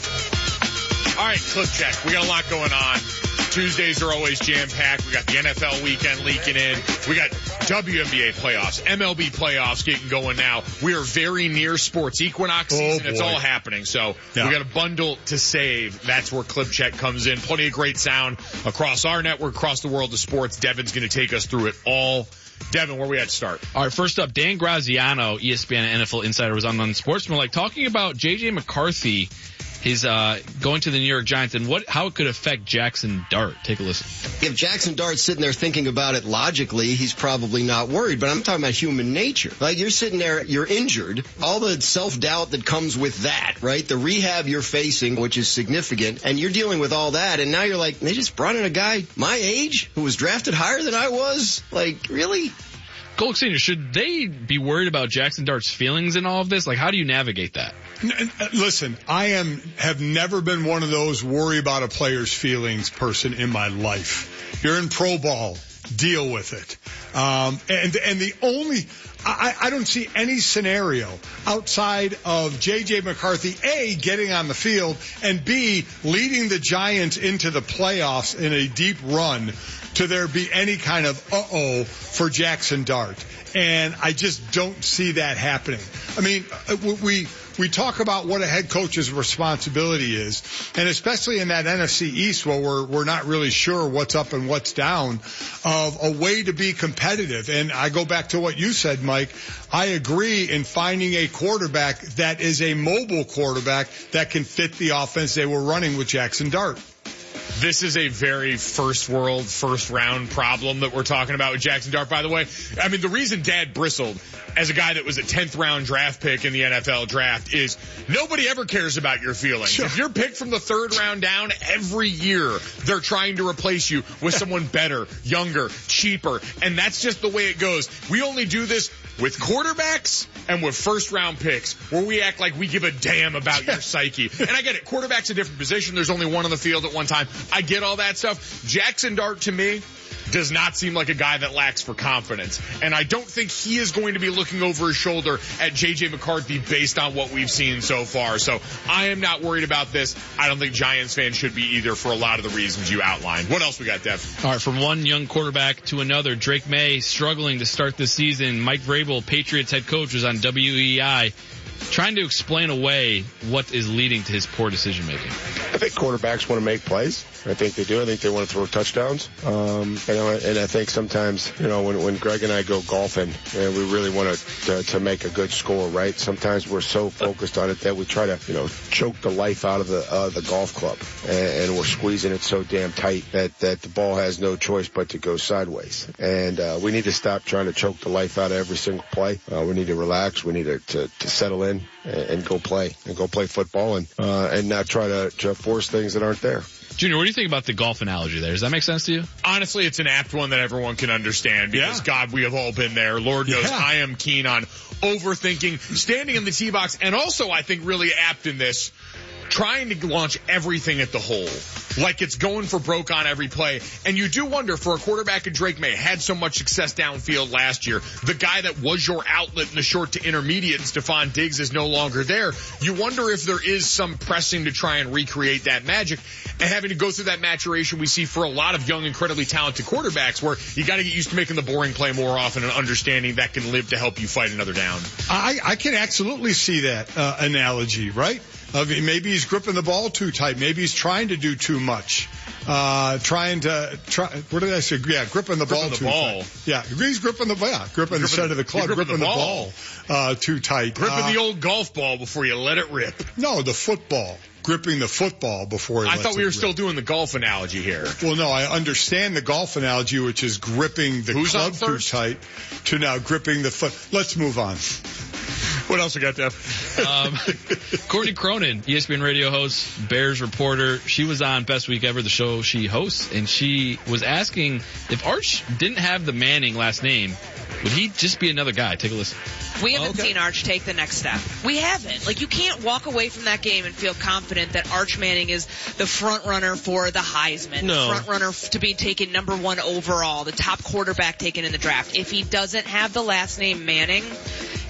Speaker 21: All right, Clip Check. We got a lot going on. Tuesdays are always jam-packed. We got the N F L weekend leaking in. We got W N B A playoffs, M L B playoffs getting going now. We are very near sports equinox season. Oh, it's all happening. So yeah. We got a bundle to save. That's where Clip Check comes in. Plenty of great sound across our network, across the world of sports. Devin's going to take us through it all. Devin, where we at to start?
Speaker 22: All right, first up, Dan Graziano, E S P N N F L Insider, was on Unsportsmanlike talking about J J McCarthy, his uh going to the New York Giants, and what how it could affect Jackson Dart. Take a listen.
Speaker 23: If Jackson Dart's sitting there thinking about it logically, he's probably not worried, but I'm talking about human nature. Like, you're sitting there, you're injured, all the self-doubt that comes with that, right? The rehab you're facing, which is significant, and you're dealing with all that, and now you're like, they just brought in a guy my age who was drafted higher than I was? Like, really?
Speaker 22: Golic Senior, should they be worried about Jackson Dart's feelings in all of this? Like, how do you navigate that?
Speaker 26: Listen, I am have never been one of those worry about a player's feelings person in my life. You're in pro ball. Deal with it. Um, and, and the only, I, I don't see any scenario outside of J J McCarthy, A, getting on the field, and B, leading the Giants into the playoffs in a deep run to there be any kind of uh-oh for Jackson Dart. And I just don't see that happening. I mean, we, we talk about what a head coach's responsibility is, and especially in that N F C East where we're, we're not really sure what's up and what's down, of a way to be competitive. And I go back to what you said, Mike. I agree in finding a quarterback that is a mobile quarterback that can fit the offense they were running with Jackson Dart.
Speaker 21: This is a very first world, first round problem that we're talking about with Jackson Dart, by the way. I mean, the reason Dad bristled as a guy that was a tenth round draft pick in the N F L draft is nobody ever cares about your feelings. Sure. If you're picked from the third round down, every year they're trying to replace you with someone better, younger, cheaper. And that's just the way it goes. We only do this with quarterbacks and with first round picks where we act like we give a damn about your psyche. And I get it. Quarterback's a different position. There's only one on the field at one time. I get all that stuff. Jackson Dart, to me, does not seem like a guy that lacks for confidence. And I don't think he is going to be looking over his shoulder at J J McCarthy based on what we've seen so far. So I am not worried about this. I don't think Giants fans should be either for a lot of the reasons you outlined. What else we got, Dev?
Speaker 22: All right, from one young quarterback to another, Drake May struggling to start this season. Mike Vrabel, Patriots head coach, was on W E I trying to explain away what is leading to his poor decision making.
Speaker 27: I think quarterbacks want to make plays. I think they do. I think they want to throw touchdowns. Um, you know, and I think sometimes, you know, when, when Greg and I go golfing and we really want to, to to make a good score, right? Sometimes we're so focused on it that we try to, you know, choke the life out of the uh, the golf club, and, and we're squeezing it so damn tight that that the ball has no choice but to go sideways. And uh, we need to stop trying to choke the life out of every single play. Uh, we need to relax. We need to, to, to settle in and, and go play and go play football and uh, and not try to, to force things that aren't there.
Speaker 22: Junior, what do you think about the golf analogy there? Does that make sense to you?
Speaker 21: Honestly, it's an apt one that everyone can understand because,
Speaker 26: Yeah.
Speaker 21: God, we have all been there. Lord knows
Speaker 26: Yeah.
Speaker 21: I am keen on overthinking, standing in the tee box, and also I think really apt in this, trying to launch everything at the hole. Like it's going for broke on every play. And you do wonder, for a quarterback in Drake May, had so much success downfield last year, the guy that was your outlet in the short to intermediate, Stephon Diggs, is no longer there. You wonder if there is some pressing to try and recreate that magic and having to go through that maturation we see for a lot of young, incredibly talented quarterbacks where you got to get used to making the boring play more often and understanding that can live to help you fight another down.
Speaker 26: I, I can absolutely see that uh, analogy, right? I mean, maybe he's gripping the ball too tight. Maybe he's trying to do too much. Uh, trying to, try, what did I say? Yeah, gripping the
Speaker 21: Gripping
Speaker 26: ball
Speaker 21: the
Speaker 26: too
Speaker 21: ball.
Speaker 26: tight. Yeah, he's gripping the, yeah, gripping the side of the club,
Speaker 21: gripping
Speaker 26: gripping
Speaker 21: the
Speaker 26: the
Speaker 21: ball.
Speaker 26: ball, uh, too tight.
Speaker 21: Gripping
Speaker 26: uh,
Speaker 21: the old golf ball before you let it rip.
Speaker 26: No, the football. Gripping the football before he
Speaker 21: I
Speaker 26: lets
Speaker 21: thought we
Speaker 26: it
Speaker 21: were
Speaker 26: rip.
Speaker 21: still doing the golf analogy here.
Speaker 26: Well, no, I understand the golf analogy, which is gripping the
Speaker 21: Who's
Speaker 26: club
Speaker 21: on
Speaker 26: too
Speaker 21: first?
Speaker 26: tight, to now gripping the foot. Let's move on.
Speaker 21: What else we got, Def?
Speaker 22: Um, Courtney Cronin, E S P N radio host, Bears reporter. She was on Best Week Ever, the show she hosts, and she was asking if Arch didn't have the Manning last name, would he just be another guy? Take a listen.
Speaker 5: We haven't
Speaker 26: Okay.
Speaker 5: seen Arch take the next step. We haven't. Like, you can't walk away from that game and feel confident that Arch Manning is the front runner for the Heisman,
Speaker 15: No.
Speaker 5: the front runner f- to be taken number one overall, the top quarterback taken in the draft. If he doesn't have the last name Manning,